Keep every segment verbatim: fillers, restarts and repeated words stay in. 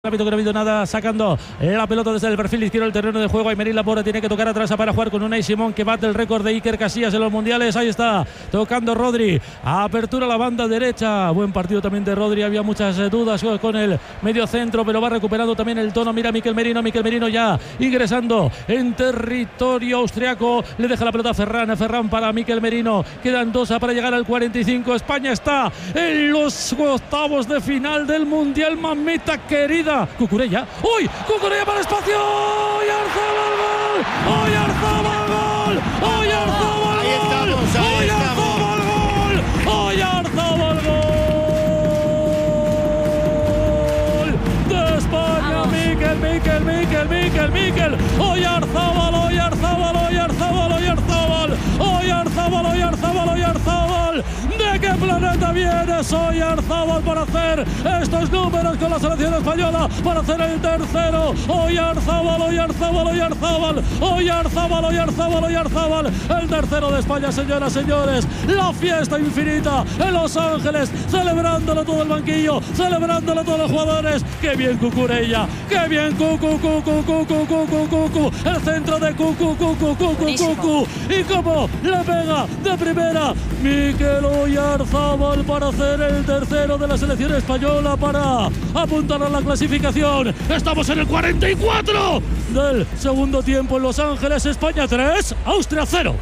No ha habido nada, sacando la pelota desde el perfil izquierdo del terreno de juego. Aymerich Laporte tiene que tocar atrás para jugar con Unai Simón, que bate el récord de Iker Casillas en los mundiales. Ahí está, tocando Rodri, apertura a la banda derecha. Buen partido también de Rodri, había muchas dudas con el medio centro, pero va recuperando también el tono. Mira Mikel Merino, Mikel Merino ya ingresando en territorio austriaco. Le deja la pelota a Ferran, Ferran para Mikel Merino. Quedan dos para llegar al cuarenta y cinco. España está en los octavos de final del mundial, mamita querida. Cucurella, uy, Cucurella para el espacio, Oyarzabal gol, Oyarzabal gol, Oyarzabal gol, Oyarzabal gol de España. Mikel, Mikel, Mikel, Mikel, Mikel, Oyarzabal, Oyarzabal, Oyarzabal, Oyarzabal, Oyarzabal, Oyarzabal, Oyarzabal. ¿De qué planeta vienes, Oyarzabal, para hacer estos números con la selección española? Para hacer el tercero. Oyarzabal, Oyarzabal, Oyarzabal, Oyarzabal, Oyarzabal, Oyarzabal. El tercero de España, señoras y señores. La fiesta infinita en Los Ángeles, celebrándolo todo el banquillo, celebrándolo todos los jugadores. ¡Qué bien Cucurella! ¡Qué bien Cucu, Cucu, Cucu, Cucu, Cucu! El centro de Cucu, Cucu, Cucu, Cucu. Y cómo le pega de primera Mikel Oyarzabal para hacer el tercero de la selección española, para apuntar a la clasificación. Estamos en el cuarenta y cuatro del segundo tiempo en Los Ángeles. España tres, Austria cero.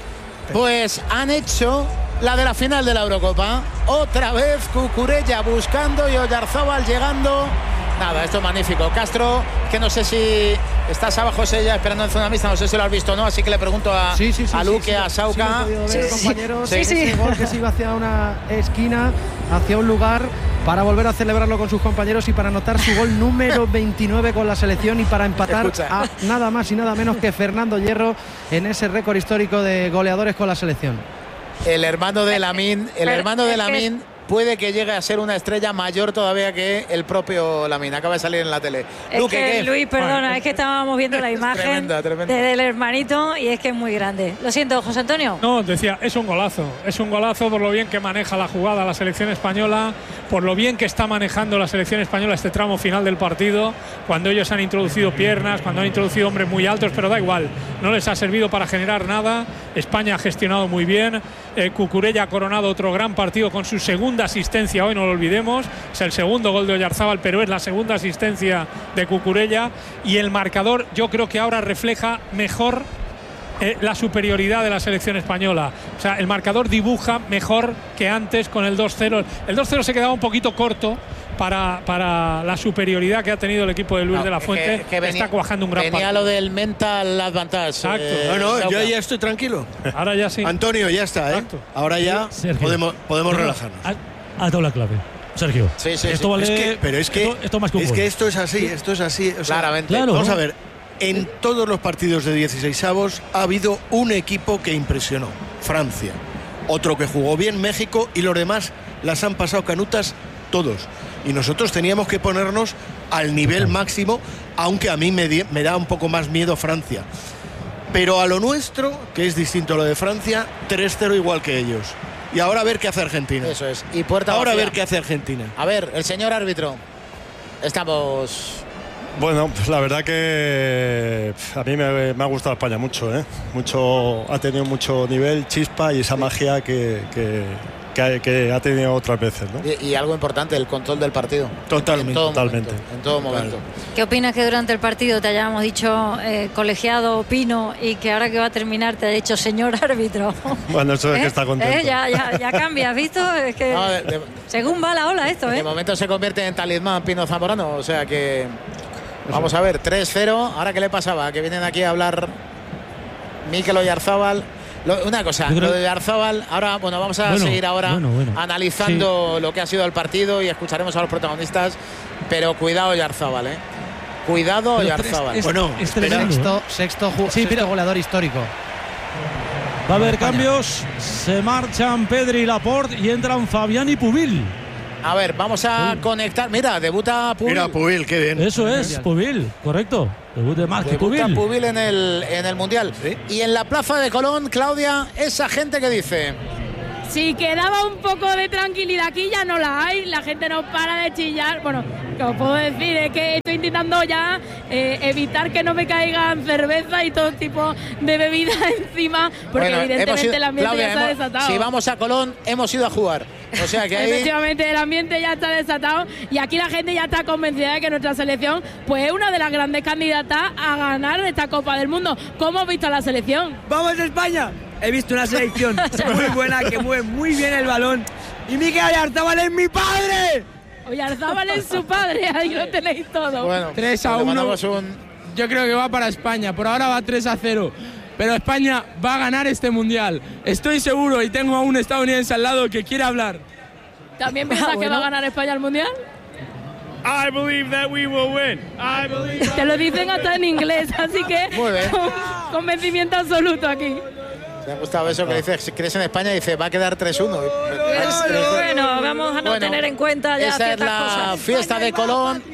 Pues han hecho la de la final de la Eurocopa. Otra vez Cucurella buscando y Oyarzabal llegando. Nada, esto es magnífico. Castro, que no sé si estás abajo, ella esperando en zona mixta, no sé si lo has visto o no, así que le pregunto a, sí, sí, sí, a Luque, sí, sí, a Sauca. Sí, sí, sí, compañeros, sí, sí. Ese gol que se iba hacia una esquina, hacia un lugar, para volver a celebrarlo con sus compañeros y para anotar su gol número veintinueve con la selección y para empatar Escucha. a nada más y nada menos que Fernando Hierro en ese récord histórico de goleadores con la selección. El hermano de Lamine, el hermano de Lamine puede que llegue a ser una estrella mayor todavía que el propio Lamine. Acaba de salir en la tele. Es Luque, que, ¿qué? Luis, perdona, bueno, es que estábamos viendo la imagen tremenda, tremenda. del hermanito y es que es muy grande. Lo siento, José Antonio. No, decía, es un golazo. Es un golazo por lo bien que maneja la jugada la selección española, por lo bien que está manejando la selección española este tramo final del partido, cuando ellos han introducido piernas, cuando han introducido hombres muy altos, pero da igual, no les ha servido para generar nada. España ha gestionado muy bien. Eh, Cucurella ha coronado otro gran partido con su segunda asistencia hoy, no lo olvidemos. Es el segundo gol de Oyarzabal, pero es la segunda asistencia de Cucurella. Y el marcador yo creo que ahora refleja mejor eh, la superioridad de la selección española. O sea, el marcador dibuja mejor que antes con el dos cero. El dos cero se quedaba un poquito corto para, para la superioridad que ha tenido el equipo de Luis no, de la Fuente. que, que venía, está cuajando un gran venía partido. lo del mental advantage. Exacto. Eh, no, no, Sauca. yo ya estoy tranquilo. Ahora ya sí. Antonio, ya está, ¿eh? Exacto. Ahora ya Sergio, podemos, podemos no, relajarnos. Ha dado la clave, Sergio. Sí, sí, esto sí. vale, Es que, pero es que esto, esto más que un es gol. que esto es así, esto es así. O sea, Claramente. Claro. Vamos a ver, en todos los partidos de dieciseisavos ha habido un equipo que impresionó, Francia. Otro que jugó bien, México, y los demás las han pasado canutas todos. Y nosotros teníamos que ponernos al nivel máximo, aunque a mí me, di, me da un poco más miedo Francia. Pero a lo nuestro, que es distinto a lo de Francia, tres cero igual que ellos. Y ahora a ver qué hace Argentina. Eso es. Y puerta Ahora a vacía. ver qué hace Argentina. A ver, el señor árbitro. Estamos... Bueno, pues la verdad que a mí me, me ha gustado España mucho, ¿eh? Mucho, ha tenido mucho nivel, chispa y esa magia que, que, que, que ha tenido otras veces, ¿no? Y, y algo importante, el control del partido. Totalmente. En todo totalmente. momento, en todo momento. ¿Qué opinas que durante el partido te hayamos dicho eh, colegiado, opino, y que ahora que va a terminar te ha dicho señor árbitro? Bueno, eso es ¿Eh? que está contento. ¿Eh? Ya, ya, ya cambia, ¿has visto? Es que No, de, de, según va la ola esto, de ¿eh? momento se convierte en talismán Pino Zamorano, o sea que... Vamos a ver, tres cero. Ahora, ¿qué le pasaba? Que vienen aquí a hablar Mikel Oyarzabal. Lo, una cosa, creo... lo de Oyarzabal, ahora, bueno, vamos a bueno, seguir ahora bueno, bueno. analizando sí. lo que ha sido el partido y escucharemos a los protagonistas. Pero cuidado Oyarzabal, ¿eh? Cuidado Oyarzabal. Es, bueno, es espera. Sexto, sexto, ju- Sí, sexto mira. goleador histórico. Va a haber España. cambios. Se marchan Pedri y Laporte y entran Fabián y Pubil. A ver, vamos a conectar. Mira, debuta Pubil. Mira, Pubil, qué bien. Eso es, Pubil, correcto. Debut de más que Debuta Pubil. Pubil en el, en el Mundial. Sí. Y en la plaza de Colón, Claudia, esa gente que dice... si quedaba un poco de tranquilidad, aquí ya no la hay, la gente no para de chillar. Bueno, lo que os puedo decir es que estoy intentando ya eh, evitar que no me caigan cerveza y todo tipo de bebidas encima, porque bueno, evidentemente ido, el ambiente Claudia, ya está hemos, desatado. Si vamos a Colón, hemos ido a jugar. O sea que ahí... Efectivamente, el ambiente ya está desatado y aquí la gente ya está convencida de que nuestra selección pues es una de las grandes candidatas a ganar esta Copa del Mundo. ¿Cómo has visto a la selección? ¡Vamos a España! He visto una selección muy buena, que mueve muy bien el balón. ¡Y Mikel Oyarzabal es mi padre! Oyarzabal es su padre, ahí lo tenéis todo. Bueno, tres a uno. Un... Yo creo que va para España, por ahora va tres a cero. Pero España va a ganar este Mundial. Estoy seguro y tengo a un estadounidense al lado que quiere hablar. ¿También piensas ah, bueno. que va a ganar España el Mundial? I believe that we will win. I believe Te lo dicen hasta en inglés, así que con, convencimiento absoluto aquí. Me ha gustado eso que dices, si crees en España y dice va a quedar tres uno. Pues, bueno, vamos a no bueno, tener en cuenta ya esa ciertas es la cosas. Fiesta de Colón.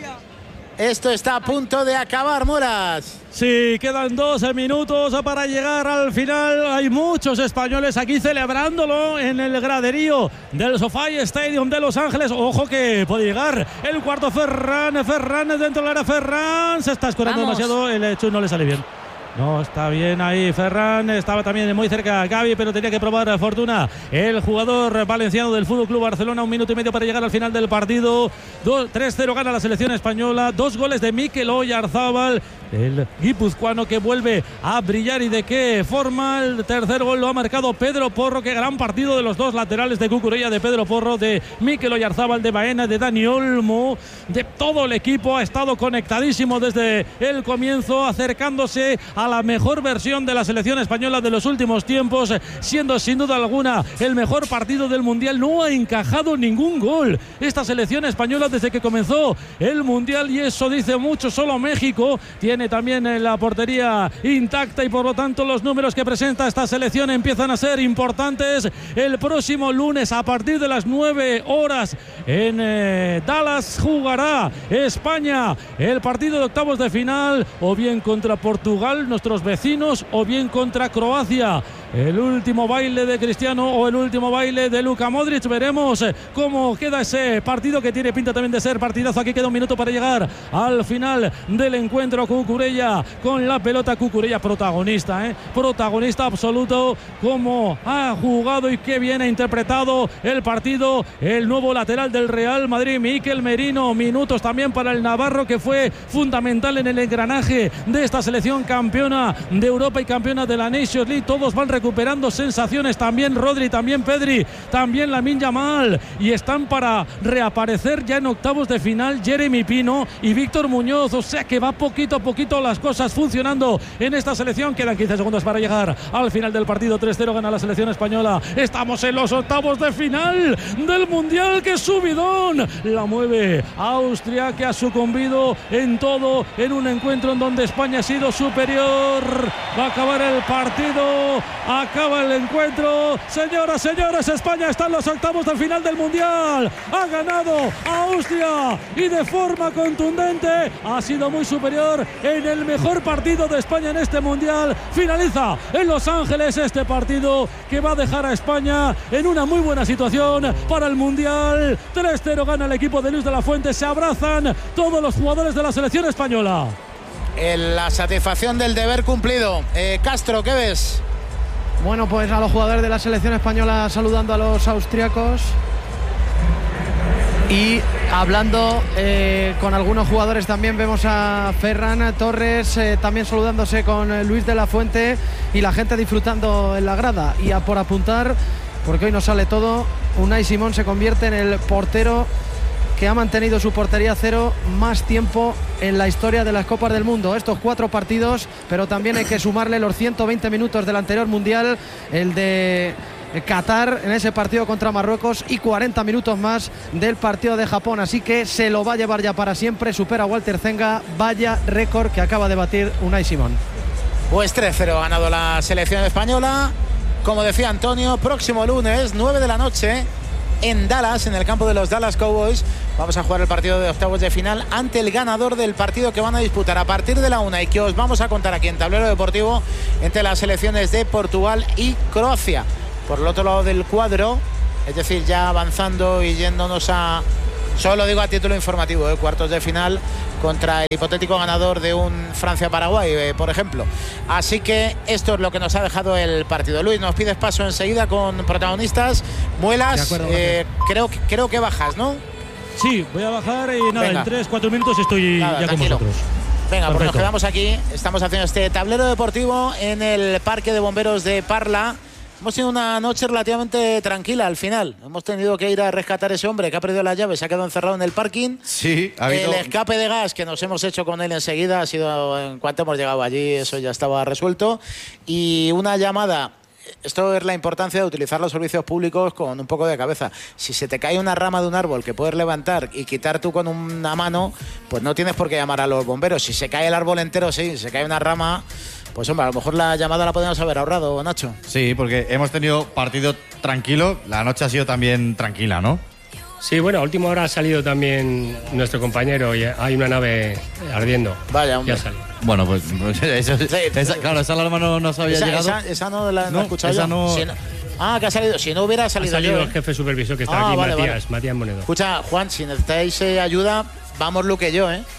Esto está a punto de acabar, Moras. Sí, quedan doce minutos para llegar al final. Hay muchos españoles aquí celebrándolo en el graderío del SoFi Stadium de Los Ángeles. Ojo que puede llegar el cuarto Ferran. Ferran dentro del área. Ferran se está escurando demasiado. El hecho no le sale bien. No, está bien ahí Ferran, estaba también muy cerca Gavi, pero tenía que probar fortuna. El jugador valenciano del Fútbol Club Barcelona, un minuto y medio para llegar al final del partido. tres cero gana la selección española, dos goles de Mikel Oyarzabal, el guipuzcoano que vuelve a brillar. ¿Y de qué forma? El tercer gol lo ha marcado Pedro Porro. Qué gran partido de los dos laterales de Cucurella, de Pedro Porro, de Mikel Oyarzabal, de Baena, de Dani Olmo, de todo el equipo. Ha estado conectadísimo desde el comienzo, acercándose a la mejor versión de la selección española de los últimos tiempos, siendo sin duda alguna el mejor partido del Mundial. No ha encajado ningún gol esta selección española desde que comenzó el Mundial, y eso dice mucho. Solo México tiene también la portería intacta, y por lo tanto los números que presenta esta selección empiezan a ser importantes. El próximo lunes a partir de las nueve horas en eh, Dallas jugará España el partido de octavos de final, o bien contra Portugal, nuestros vecinos, o bien contra Croacia. El último baile de Cristiano o el último baile de Luka Modric. Veremos cómo queda ese partido, que tiene pinta también de ser partidazo. Aquí queda un minuto para llegar al final del encuentro. Cucurella con la pelota. Cucurella protagonista, ¿eh? protagonista absoluto, como ha jugado y qué bien ha interpretado el partido el nuevo lateral del Real Madrid, Mikel Merino. Minutos también para el navarro, que fue fundamental en el engranaje de esta selección campeona de Europa y campeona de la Nations League. Todos van recuperando sensaciones, también Rodri, también Pedri, también Lamine Yamal, y están para reaparecer ya en octavos de final Jeremy Pino y Víctor Muñoz. O sea que va poquito a poquito las cosas funcionando en esta selección. Quedan quince segundos para llegar al final del partido. tres cero gana la selección española. Estamos en los octavos de final del Mundial. ¡Qué subidón! La mueve Austria, que ha sucumbido en todo en un encuentro en donde España ha sido superior. Va a acabar el partido. Acaba el encuentro. Señoras, señores, España está en los octavos de final del Mundial. Ha ganado a Austria, y de forma contundente. Ha sido muy superior en el mejor partido de España en este Mundial. Finaliza en Los Ángeles este partido, que va a dejar a España en una muy buena situación para el Mundial. tres cero gana el equipo de Luis de la Fuente. Se abrazan todos los jugadores de la selección española. En la satisfacción del deber cumplido. Eh, Castro, ¿qué ves? Bueno, pues a los jugadores de la selección española saludando a los austriacos y hablando eh, con algunos jugadores. También vemos a Ferran Torres eh, también saludándose con Luis de la Fuente, y la gente disfrutando en la grada. Y a por apuntar, porque hoy nos sale todo, Unai Simón se convierte en el portero que ha mantenido su portería cero más tiempo en la historia de las Copas del Mundo. Estos cuatro partidos, pero también hay que sumarle los ciento veinte minutos del anterior Mundial, el de Qatar en ese partido contra Marruecos, y cuarenta minutos más del partido de Japón. Así que se lo va a llevar ya para siempre. Supera a Walter Zenga. Vaya récord que acaba de batir Unai Simón. Pues tres cero ha ganado la selección española. Como decía Antonio, próximo lunes, nueve de la noche, en Dallas, en el campo de los Dallas Cowboys, vamos a jugar el partido de octavos de final ante el ganador del partido que van a disputar a partir de la una, y que os vamos a contar aquí en Tablero Deportivo, entre las selecciones de Portugal y Croacia. por el otro lado del cuadro, es decir, ya avanzando y yéndonos a, solo digo a título informativo, ¿eh? cuartos de final contra el hipotético ganador de un Francia-Paraguay, eh, por ejemplo. Así que esto es lo que nos ha dejado el partido. Luis, nos pides paso enseguida con protagonistas. Muelas, acuerdo, eh, creo, creo que bajas, ¿no? Sí, voy a bajar y nada, Venga. en tres, cuatro minutos estoy Nada, ya tranquilo. con vosotros. Venga, pues nos Perfecto. quedamos aquí. Estamos haciendo este tablero deportivo en el Parque de Bomberos de Parla. Hemos tenido una noche relativamente tranquila al final. Hemos tenido que ir a rescatar a ese hombre que ha perdido las llaves, se ha quedado encerrado en el parking. Sí, ha habido... El escape de gas que nos hemos hecho con él enseguida ha sido en cuanto hemos llegado allí, eso ya estaba resuelto. Y una llamada. Esto es la importancia de utilizar los servicios públicos con un poco de cabeza. Si se te cae una rama de un árbol que puedes levantar y quitar tú con una mano, pues no tienes por qué llamar a los bomberos. Si se cae el árbol entero, sí. Si se cae una rama, pues hombre, a lo mejor la llamada la podemos haber ahorrado, Nacho. Sí, porque hemos tenido partido tranquilo. La noche ha sido también tranquila, ¿no? Sí, bueno, a última hora ha salido también nuestro compañero y hay una nave ardiendo. Vaya, hombre. Ya salió. Bueno, pues, pues eso, esa, claro, esa alarma no nos había esa, llegado. Esa, esa no la no, No, he escuchado esa yo. no- Si no- Ah, que ha salido. Si no hubiera salido, Ha salido yo, el ¿eh? jefe supervisor que está Ah, aquí, vale, Matías, vale. Matías Monedo. Escucha, Juan, si necesitáis eh, ayuda, vamos Luque y yo, ¿eh?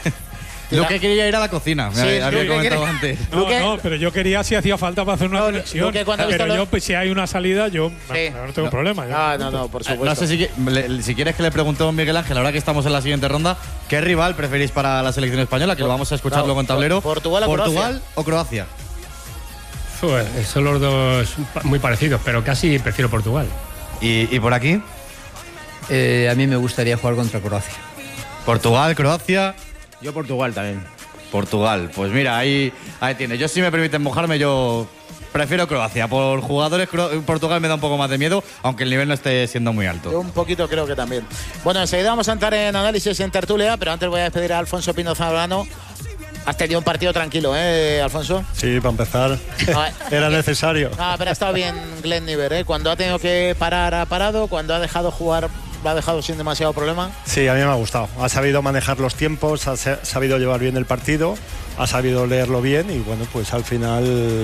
Lo que quería ir a la cocina, me Sí, había, había Luque comentado quiere- antes. No, no, pero yo quería si hacía falta para hacer una conexión. Luque, cuando ha visto Pero lo- yo, pues, si hay una salida, yo no, no tengo problema. yo- Ah, no, no, por supuesto. No sé si, le- si quieres que le preguntemos, Miguel Ángel, ahora que estamos en la siguiente ronda, ¿qué rival preferís para la selección española? Que lo vamos a escuchar Claro, luego en tablero. ¿Portugal o ¿Portugal o Croacia? Pues, son los dos pa- muy parecidos, pero casi prefiero Portugal. ¿Y, y por aquí? Eh, a mí me gustaría jugar contra Croacia. Portugal, Croacia. Yo Portugal también. Portugal, pues mira, ahí, ahí tiene. Yo, si me permiten mojarme, yo prefiero Croacia. Por jugadores, Cro- Portugal me da un poco más de miedo, aunque el nivel no esté siendo muy alto. Yo un poquito creo que también. Bueno, enseguida vamos a entrar en análisis en tertulia, pero antes voy a despedir a Alfonso Pino Zamorano. Has tenido un partido tranquilo, ¿eh, Alfonso? Sí, para empezar, era necesario. No, pero ha estado bien Glenn Niver, ¿eh? Cuando ha tenido que parar, ha parado. Cuando ha dejado jugar, lo ha dejado sin demasiado problema. Sí, a mí me ha gustado. Ha sabido manejar los tiempos, ha sa- sabido llevar bien el partido, ha sabido leerlo bien y bueno, pues al final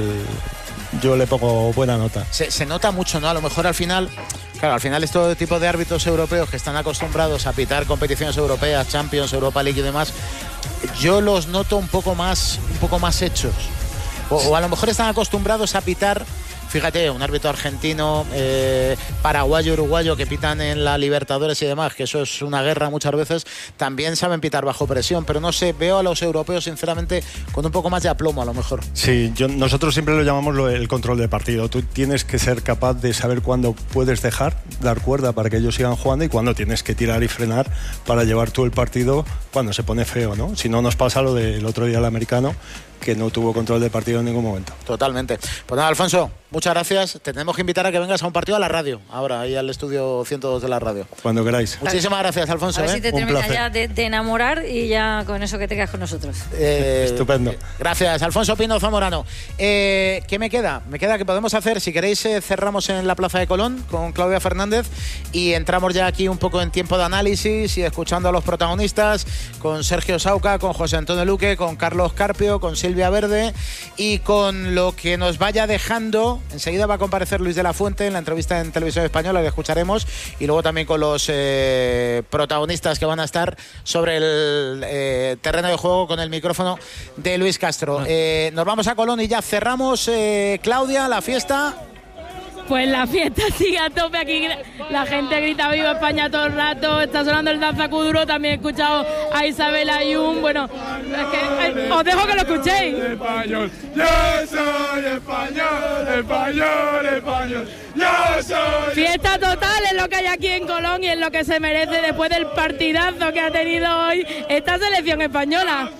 yo le pongo buena nota. Se, se nota mucho, ¿no? A lo mejor al final, claro, al final estos tipos de árbitros europeos que están acostumbrados a pitar competiciones europeas, Champions, Europa League y demás, yo los noto un poco más, un poco más hechos. O, o a lo mejor están acostumbrados a pitar, fíjate, un árbitro argentino, eh, paraguayo, uruguayo que pitan en la Libertadores y demás, que eso es una guerra muchas veces, también saben pitar bajo presión, pero no sé, veo a los europeos sinceramente con un poco más de aplomo a lo mejor. Sí, yo, nosotros siempre lo llamamos lo- el control de partido. Tú tienes que ser capaz de saber cuándo puedes dejar, dar cuerda para que ellos sigan jugando y cuándo tienes que tirar y frenar para llevar tú el partido cuando se pone feo, ¿no? Si no, nos pasa lo del otro día el americano, que no tuvo control de partido en ningún momento. Totalmente. Pues nada, Alfonso, muchas gracias. Te tenemos que invitar a que vengas a un partido a la radio, ahora, ahí al estudio ciento dos de la radio. Cuando queráis. Muchísimas gracias, Alfonso. A ver ¿eh? si te terminas ya de, de enamorar y ya con eso que te quedas con nosotros. Eh, Estupendo. Gracias, Alfonso Pino Zamorano. Eh, ¿Qué me queda? Me queda que podemos hacer, si queréis, eh, cerramos en la Plaza de Colón con Claudia Fernández y entramos ya aquí un poco en tiempo de análisis y escuchando a los protagonistas, con Sergio Sauca, con José Antonio Luque, con Carlos Carpio, con Silvia Verde y con lo que nos vaya dejando. Enseguida va a comparecer Luis de la Fuente en la entrevista en Televisión Española, que escucharemos, y luego también con los eh, protagonistas que van a estar sobre el eh, terreno de juego con el micrófono de Luis Castro. Eh, nos vamos a Colón y ya cerramos, eh, Claudia, la fiesta. Pues la fiesta sigue a tope aquí, la gente grita viva España todo el rato, está sonando el danza kuduro, también he escuchado a Isabel Ayun, bueno, es que, eh, os dejo que lo escuchéis. Español, yo soy español, español, español, yo soy. Fiesta total es lo que hay aquí en Colón y es lo que se merece después del partidazo que ha tenido hoy esta selección española.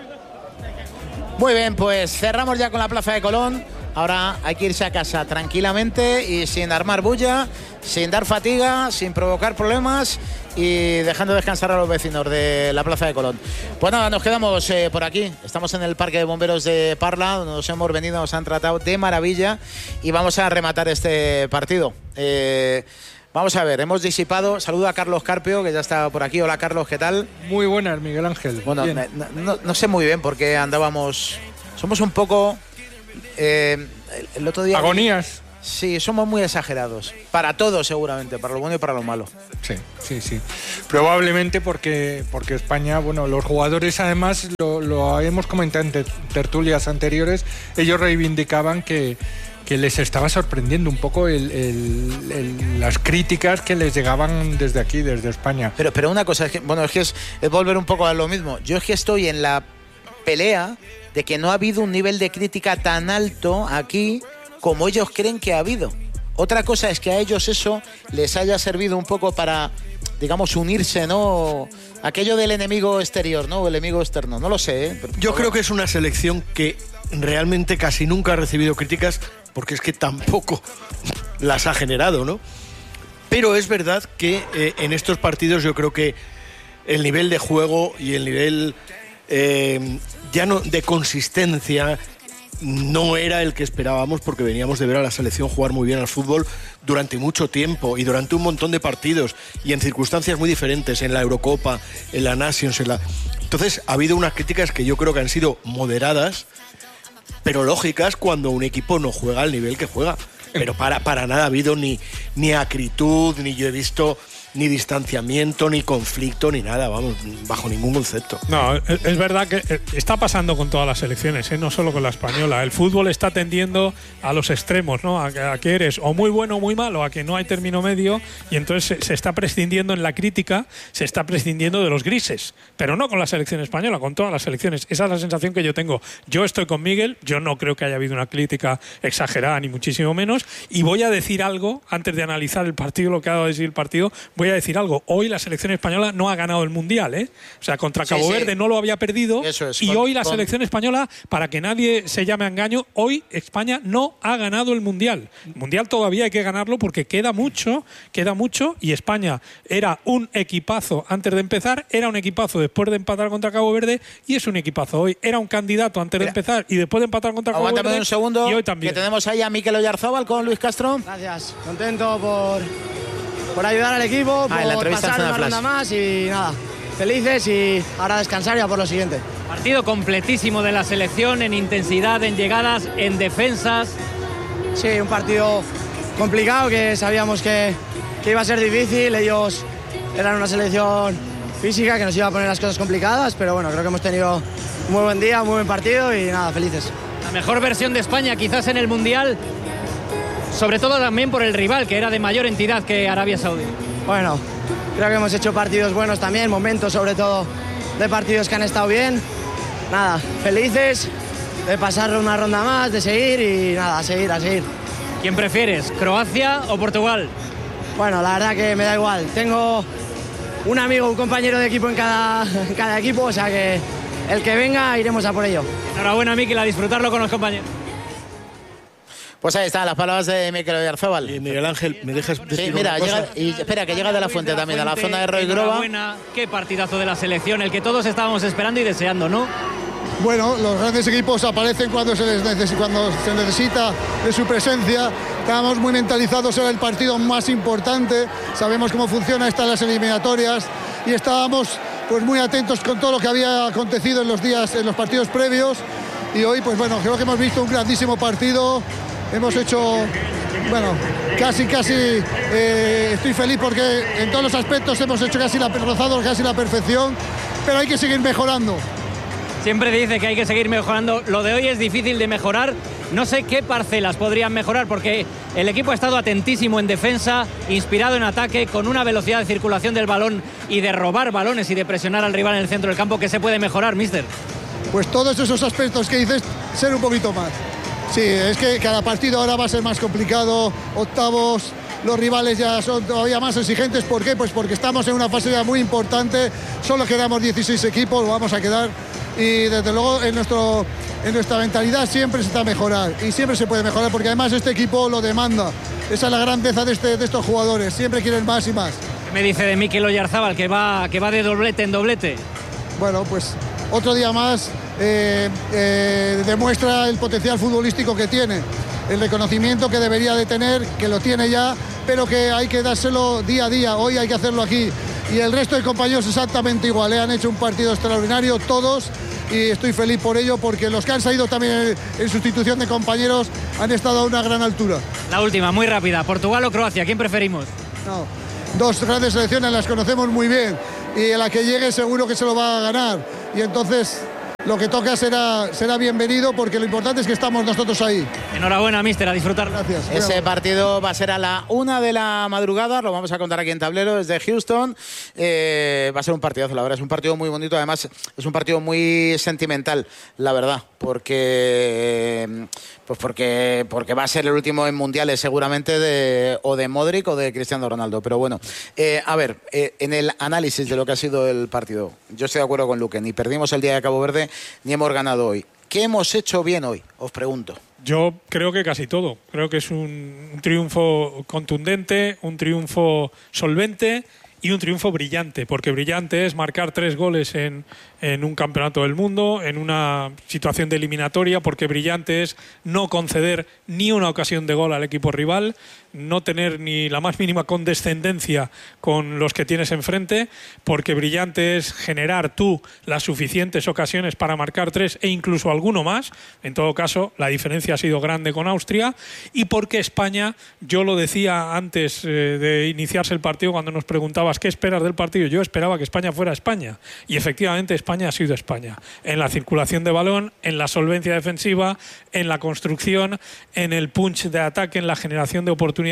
Muy bien, pues cerramos ya con la Plaza de Colón. Ahora hay que irse a casa tranquilamente y sin armar bulla, sin dar fatiga, sin provocar problemas y dejando descansar a los vecinos de la Plaza de Colón. Pues nada, nos quedamos eh, por aquí. Estamos en el Parque de Bomberos de Parla, donde nos hemos venido, nos han tratado de maravilla y vamos a rematar este partido. Eh, vamos a ver, hemos disipado. Saludo a Carlos Carpio, que ya está por aquí. Hola, Carlos, ¿qué tal? Muy buenas, Miguel Ángel. Bueno, me- no, no- no sé muy bien por qué andábamos... Somos un poco... Eh, el, el otro día... Agonías. Sí, somos muy exagerados. Para todo, seguramente, para lo bueno y para lo malo. Sí, sí, sí. Probablemente porque, porque España, bueno, los jugadores además, lo, lo hemos comentado en tertulias anteriores, ellos reivindicaban que, que les estaba sorprendiendo un poco el, el, el, las críticas que les llegaban desde aquí, desde España. Pero, pero una cosa, es que, bueno, es que es, es volver un poco a lo mismo. Yo es que estoy en la pelea de que no ha habido un nivel de crítica tan alto aquí como ellos creen que ha habido. Otra cosa es que a ellos eso les haya servido un poco para, digamos, unirse, ¿no? Aquello del enemigo exterior, ¿no? O el enemigo externo, no lo sé, ¿eh? Pero, yo creo que es una selección que realmente casi nunca ha recibido críticas porque es que tampoco las ha generado, ¿no? Pero es verdad que eh, en estos partidos yo creo que el nivel de juego y el nivel eh, ya no de consistencia no era el que esperábamos, porque veníamos de ver a la selección jugar muy bien al fútbol durante mucho tiempo y durante un montón de partidos y en circunstancias muy diferentes, en la Eurocopa, en la Nations, en la... Entonces ha habido unas críticas que yo creo que han sido moderadas, pero lógicas cuando un equipo no juega al nivel que juega. Pero para, para nada ha habido ni, ni acritud, ni yo he visto ni distanciamiento, ni conflicto, ni nada, vamos, bajo ningún concepto. No, es, es verdad que está pasando con todas las selecciones, ¿eh? No solo con la española. El fútbol está tendiendo a los extremos, ¿no? A, a que eres o muy bueno o muy malo, a que no hay término medio, y entonces se, se está prescindiendo en la crítica, se está prescindiendo de los grises, pero no con la selección española, con todas las selecciones. Esa es la sensación que yo tengo. Yo estoy con Miguel, yo no creo que haya habido una crítica exagerada, ni muchísimo menos, y voy a decir algo, antes de analizar el partido, lo que ha dado de decir el partido, voy a decir algo. Hoy la selección española no ha ganado el Mundial, ¿eh? O sea, contra Cabo sí, Verde sí. no lo había perdido. Eso es, y con, hoy la con... selección española, para que nadie se llame a engaño, hoy España no ha ganado el Mundial. El Mundial todavía hay que ganarlo porque queda mucho, queda mucho, y España era un equipazo antes de empezar, era un equipazo después de empatar contra Cabo Verde, y es un equipazo hoy. Era un candidato antes Mira. de empezar y después de empatar contra Cabo Aguántame Verde. un segundo, y hoy también. Que tenemos ahí a Mikel Oyarzábal con Luis Castro. Gracias, contento por, por ayudar al equipo, ah, por pasar una ronda más y nada, felices y ahora descansar ya por lo siguiente. Partido completísimo de la selección en intensidad, en llegadas, en defensas. Sí, un partido complicado que sabíamos que, que iba a ser difícil. Ellos eran una selección física que nos iba a poner las cosas complicadas, pero bueno, creo que hemos tenido un muy buen día, un muy buen partido y nada, felices. La mejor versión de España quizás en el Mundial, sobre todo también por el rival, que era de mayor entidad que Arabia Saudí. Bueno, creo que hemos hecho partidos buenos también, momentos sobre todo de partidos que han estado bien. Nada, felices de pasar una ronda más, de seguir y nada, a seguir, a seguir. ¿Quién prefieres, Croacia o Portugal? Bueno, la verdad que me da igual. Tengo un amigo, un compañero de equipo en cada, en cada equipo, o sea que el que venga iremos a por ello. Enhorabuena, Mikel, a disfrutarlo con los compañeros. Pues ahí están las palabras de Mikel Oyarzábal. Y Miguel Ángel, ¿me dejas decir Sí, mira, una cosa? llega, y espera, que llega de la Fuente de también, a la zona de Roy Grova. Qué partidazo de la selección, el que todos estábamos esperando y deseando, ¿no? Bueno, los grandes equipos aparecen cuando se les necesita, cuando se necesita de su presencia. Estábamos muy mentalizados, era el partido más importante. Sabemos cómo funciona estas las eliminatorias y estábamos pues muy atentos con todo lo que había acontecido en los días, en los partidos previos. Y hoy, pues bueno, creo que hemos visto un grandísimo partido. Hemos hecho, bueno, casi, casi, eh, estoy feliz porque en todos los aspectos hemos hecho casi la, rozado casi la perfección, pero hay que seguir mejorando. Siempre dice que hay que seguir mejorando. Lo de hoy es difícil de mejorar. No sé qué parcelas podrían mejorar porque el equipo ha estado atentísimo en defensa, inspirado en ataque, con una velocidad de circulación del balón y de robar balones y de presionar al rival en el centro del campo. ¿Qué se puede mejorar, míster? Pues todos esos aspectos que dices, ser un poquito más. Sí, es que cada partido ahora va a ser más complicado, octavos, los rivales ya son todavía más exigentes. ¿Por qué? Pues porque estamos en una fase ya muy importante, solo quedamos dieciséis equipos, lo vamos a quedar, y desde luego en, nuestro, en nuestra mentalidad siempre se está a mejorar, y siempre se puede mejorar, porque además este equipo lo demanda. Esa es la grandeza de, este, de estos jugadores, siempre quieren más y más. ¿Qué me dice de Mikel Oyarzábal, que va, que va de doblete en doblete? Bueno, pues otro día más eh, eh, demuestra el potencial futbolístico que tiene, el reconocimiento que debería de tener, que lo tiene ya, pero que hay que dárselo día a día. Hoy hay que hacerlo aquí. Y el resto de compañeros exactamente igual, ¿eh? Han hecho un partido extraordinario todos y estoy feliz por ello porque los que han salido también en, en sustitución de compañeros han estado a una gran altura. La última, muy rápida, ¿Portugal o Croacia? ¿Quién preferimos? No, dos grandes selecciones, las conocemos muy bien y a la que llegue seguro que se lo va a ganar y entonces lo que toca será, será bienvenido porque lo importante es que estamos nosotros ahí. Enhorabuena, míster, a disfrutar. Gracias. Ese partido va a ser a la una de la madrugada, lo vamos a contar aquí en tablero desde Houston. Eh, va a ser un partidazo, la verdad, es un partido muy bonito, además es un partido muy sentimental, la verdad, porque pues porque porque va a ser el último en mundiales seguramente de o de Modric o de Cristiano Ronaldo, pero bueno, eh, a ver, eh, en el análisis de lo que ha sido el partido, yo estoy de acuerdo con Luque, ni perdimos el día de Cabo Verde ni hemos ganado hoy. ¿Qué hemos hecho bien hoy? Os pregunto. Yo creo que casi todo. Creo que es un, un triunfo contundente, un triunfo solvente y un triunfo brillante, porque brillante es marcar tres goles en, en un campeonato del mundo, en una situación de eliminatoria, porque brillante es no conceder ni una ocasión de gol al equipo rival, no tener ni la más mínima condescendencia con los que tienes enfrente, porque brillante es generar tú las suficientes ocasiones para marcar tres e incluso alguno más. En todo caso, la diferencia ha sido grande con Austria, y porque España, yo lo decía antes eh, de iniciarse el partido cuando nos preguntabas qué esperas del partido, yo esperaba que España fuera España, y efectivamente España ha sido España, en la circulación de balón, en la solvencia defensiva, en la construcción, en el punch de ataque, en la generación de oportunidades,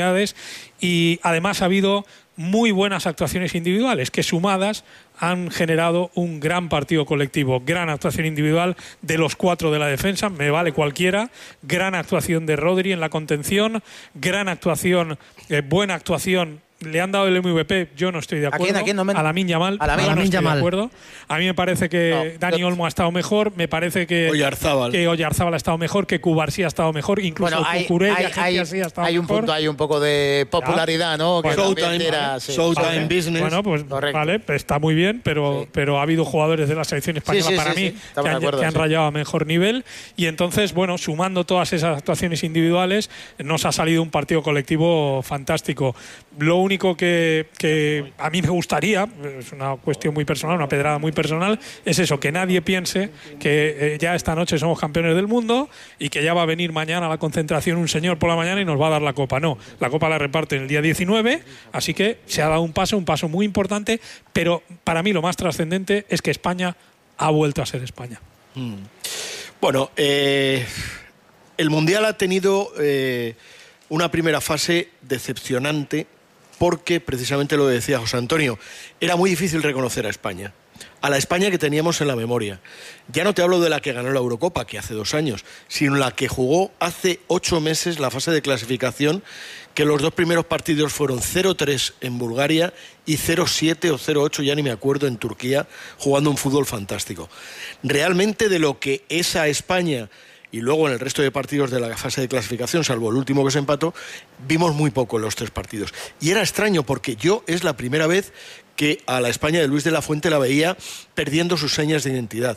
y además ha habido muy buenas actuaciones individuales que sumadas han generado un gran partido colectivo. Gran actuación individual de los cuatro de la defensa, me vale cualquiera. Gran actuación de Rodri en la contención, gran actuación, eh, buena actuación. Le han dado el M V P, yo no estoy de acuerdo. ¿A quién? ¿A quién? No me... A Lamine Yamal. A Lamine no estoy Yamal. de acuerdo. A mí me parece que no, Dani yo... Olmo ha estado mejor, me parece que Oyarzábal. que Oyarzábal ha estado mejor, que Cubarsí ha estado mejor, incluso bueno, hay, Cucurella, hay, gente hay, así ha estado hay un mejor. punto, hay un poco de popularidad, ¿no? Que Showtime, tira, sí. Showtime Vale. business. Bueno, pues Correcto. vale, pues está muy bien, pero, Sí. pero ha habido jugadores de la selección española Sí, sí, para sí, mí sí. Estamos que de han, acuerdo, que han sí. rayado a mejor nivel, y entonces, bueno, sumando todas esas actuaciones individuales, nos ha salido un partido colectivo fantástico. Lo único que, que a mí me gustaría, es una cuestión muy personal, una pedrada muy personal, es eso, que nadie piense que eh, ya esta noche somos campeones del mundo y que ya va a venir mañana a la concentración un señor por la mañana y nos va a dar la copa. No, la copa la reparten el día diecinueve, así que se ha dado un paso, un paso muy importante, pero para mí lo más trascendente es que España ha vuelto a ser España. Mm. Bueno, eh, el Mundial ha tenido eh, una primera fase decepcionante, porque precisamente lo decía José Antonio, era muy difícil reconocer a España, a la España que teníamos en la memoria. Ya no te hablo de la que ganó la Eurocopa, que hace dos años, sino la que jugó hace ocho meses la fase de clasificación, que los dos primeros partidos fueron cero tres en Bulgaria y cero siete o cero ocho, ya ni me acuerdo, en Turquía, jugando un fútbol fantástico. Realmente de lo que esa España... y luego en el resto de partidos de la fase de clasificación, salvo el último que se empató, vimos muy poco en los tres partidos. Y era extraño porque yo es la primera vez que a la España de Luis de la Fuente la veía perdiendo sus señas de identidad.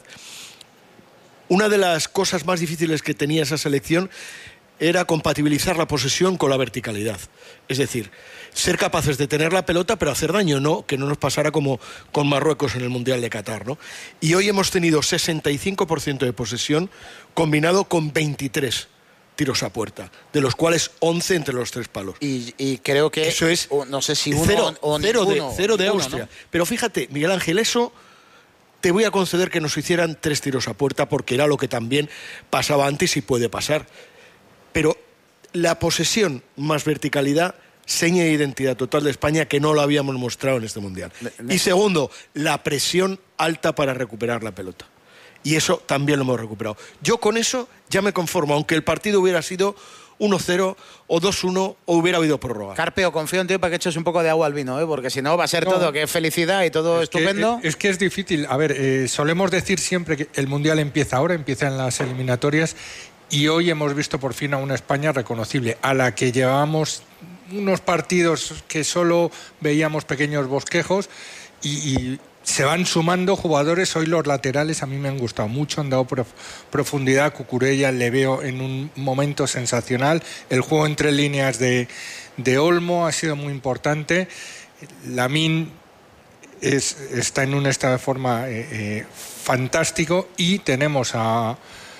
Una de las cosas más difíciles que tenía esa selección era compatibilizar la posesión con la verticalidad. Es decir, ser capaces de tener la pelota pero hacer daño, no, que no nos pasara como con Marruecos en el Mundial de Qatar, ¿no? Y hoy hemos tenido sesenta y cinco por ciento de posesión combinado con veintitrés tiros a puerta, de los cuales once entre los tres palos. Y, y creo que eso es o, no sé si uno cero, o cero ninguno, de, cero de ninguno, Austria. ¿no? Pero fíjate, Miguel Ángel, eso te voy a conceder que nos hicieran tres tiros a puerta porque era lo que también pasaba antes y puede pasar. Pero la posesión más verticalidad, seña de identidad total de España, que no lo habíamos mostrado en este Mundial. Y segundo, la presión alta para recuperar la pelota. Y eso también lo hemos recuperado. Yo con eso ya me conformo, aunque el partido hubiera sido uno cero o dos uno o hubiera habido prórroga. Carpeo, confío en ti para que eches un poco de agua al vino, ¿eh? Porque si no va a ser No. todo que felicidad y todo Es estupendo. Que, es que es difícil. A ver, eh, solemos decir siempre que el Mundial empieza ahora, empieza en las eliminatorias, y hoy hemos visto por fin a una España reconocible, a la que llevábamos unos partidos que solo veíamos pequeños bosquejos y, y se van sumando jugadores. Hoy los laterales a mí me han gustado mucho, han dado prof, profundidad. Cucurella le veo en un momento sensacional. El juego entre líneas de, de Olmo ha sido muy importante. Lamine es, está en un estado de forma eh, eh, fantástico, y tenemos a,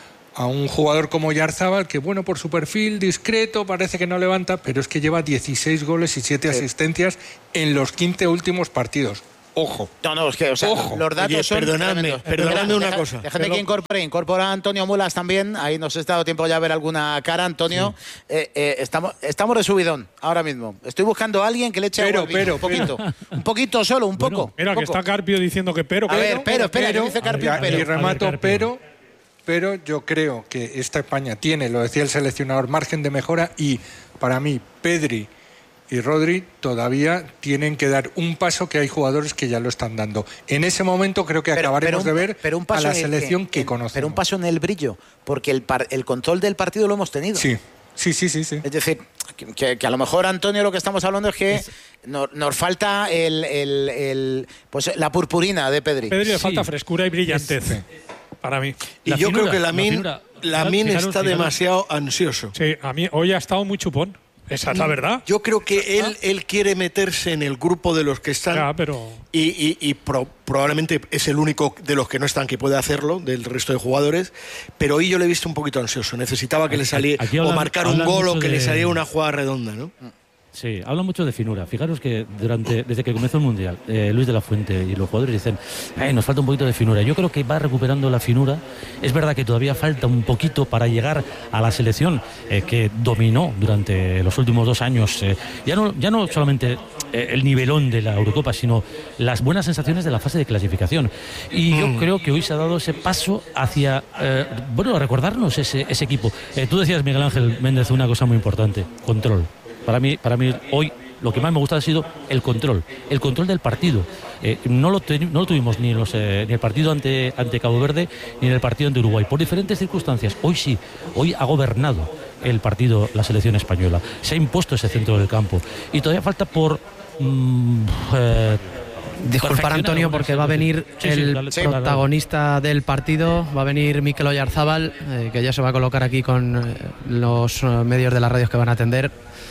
a un jugador como Oyarzabal que, bueno, por su perfil discreto parece que no levanta, pero es que lleva dieciséis goles y siete sí. asistencias en los quince últimos partidos. Ojo. No, no, es que, o sea, Ojo. los datos Oye, son perdonadme, perdonadme una deja, cosa. Déjame que incorpore, incorpora a Antonio Mulas también. Ahí nos ha dado tiempo ya a ver alguna cara, Antonio. Sí. Eh, eh, estamos, estamos de subidón ahora mismo. Estoy buscando a alguien que le eche pero, agua al vino, pero, un poquito. Pero. Un poquito solo, un poco. Bueno, mira, un que poco. está Carpio diciendo que pero. A pero, ver, pero, espera, pero, que dice Carpio, ver, pero. Y remato, ver, pero, pero yo creo que esta España tiene, lo decía el seleccionador, margen de mejora, y para mí, Pedri y Rodri todavía tienen que dar un paso que hay jugadores que ya lo están dando. En ese momento creo que pero, acabaremos pero un, de ver pero un paso a la selección que, que, que conocemos. Pero un paso en el brillo, porque el, par, el control del partido lo hemos tenido. Sí, sí, sí, sí. sí. Es decir, que, que a lo mejor, Antonio, lo que estamos hablando es que es... nos, nos falta el, el, el, pues la purpurina de Pedri. Pedri le sí. falta frescura y brillantez, sí. para mí. Y la yo finura, creo que Lamine la Lamine está fijaros. demasiado ansioso. Sí, a mí hoy ha estado muy chupón. Esa es la verdad. Yo creo que él, él quiere meterse en el grupo de los que están. Ya, pero... Y, y, y pro, probablemente es el único de los que no están que puede hacerlo, del resto de jugadores. Pero hoy yo le he visto un poquito ansioso. Necesitaba que le saliera o marcar un gol o que de... le saliera una jugada redonda, ¿no? Sí, habla mucho de finura. Fijaros que durante, desde que comenzó el Mundial, eh, Luis de la Fuente y los jugadores dicen, eh, nos falta un poquito de finura. Yo creo que va recuperando la finura. Es verdad que todavía falta un poquito para llegar a la selección eh, que dominó durante los últimos dos años. Eh, ya, no, ya no solamente eh, el nivelón de la Eurocopa, sino las buenas sensaciones de la fase de clasificación. Y mm. yo creo que hoy se ha dado ese paso hacia, eh, bueno, a recordarnos ese, ese equipo. Eh, tú decías, Miguel Ángel Méndez, una cosa muy importante, control. Para mí, para mí hoy lo que más me gusta ha sido el control, el control del partido. Eh, no, lo no lo tuvimos ni en, los, eh, ni el partido ante, ante Cabo Verde ni en el partido ante Uruguay, por diferentes circunstancias. Hoy sí, hoy ha gobernado el partido la selección española. Se ha impuesto ese centro del campo. Y todavía falta por... Mmm, eh, Disculpar, Antonio, porque va a venir sí, sí, el dale, protagonista del partido, va a venir Mikel Oyarzabal, eh, que ya se va a colocar aquí con eh, los eh, medios de las radios que van a atender.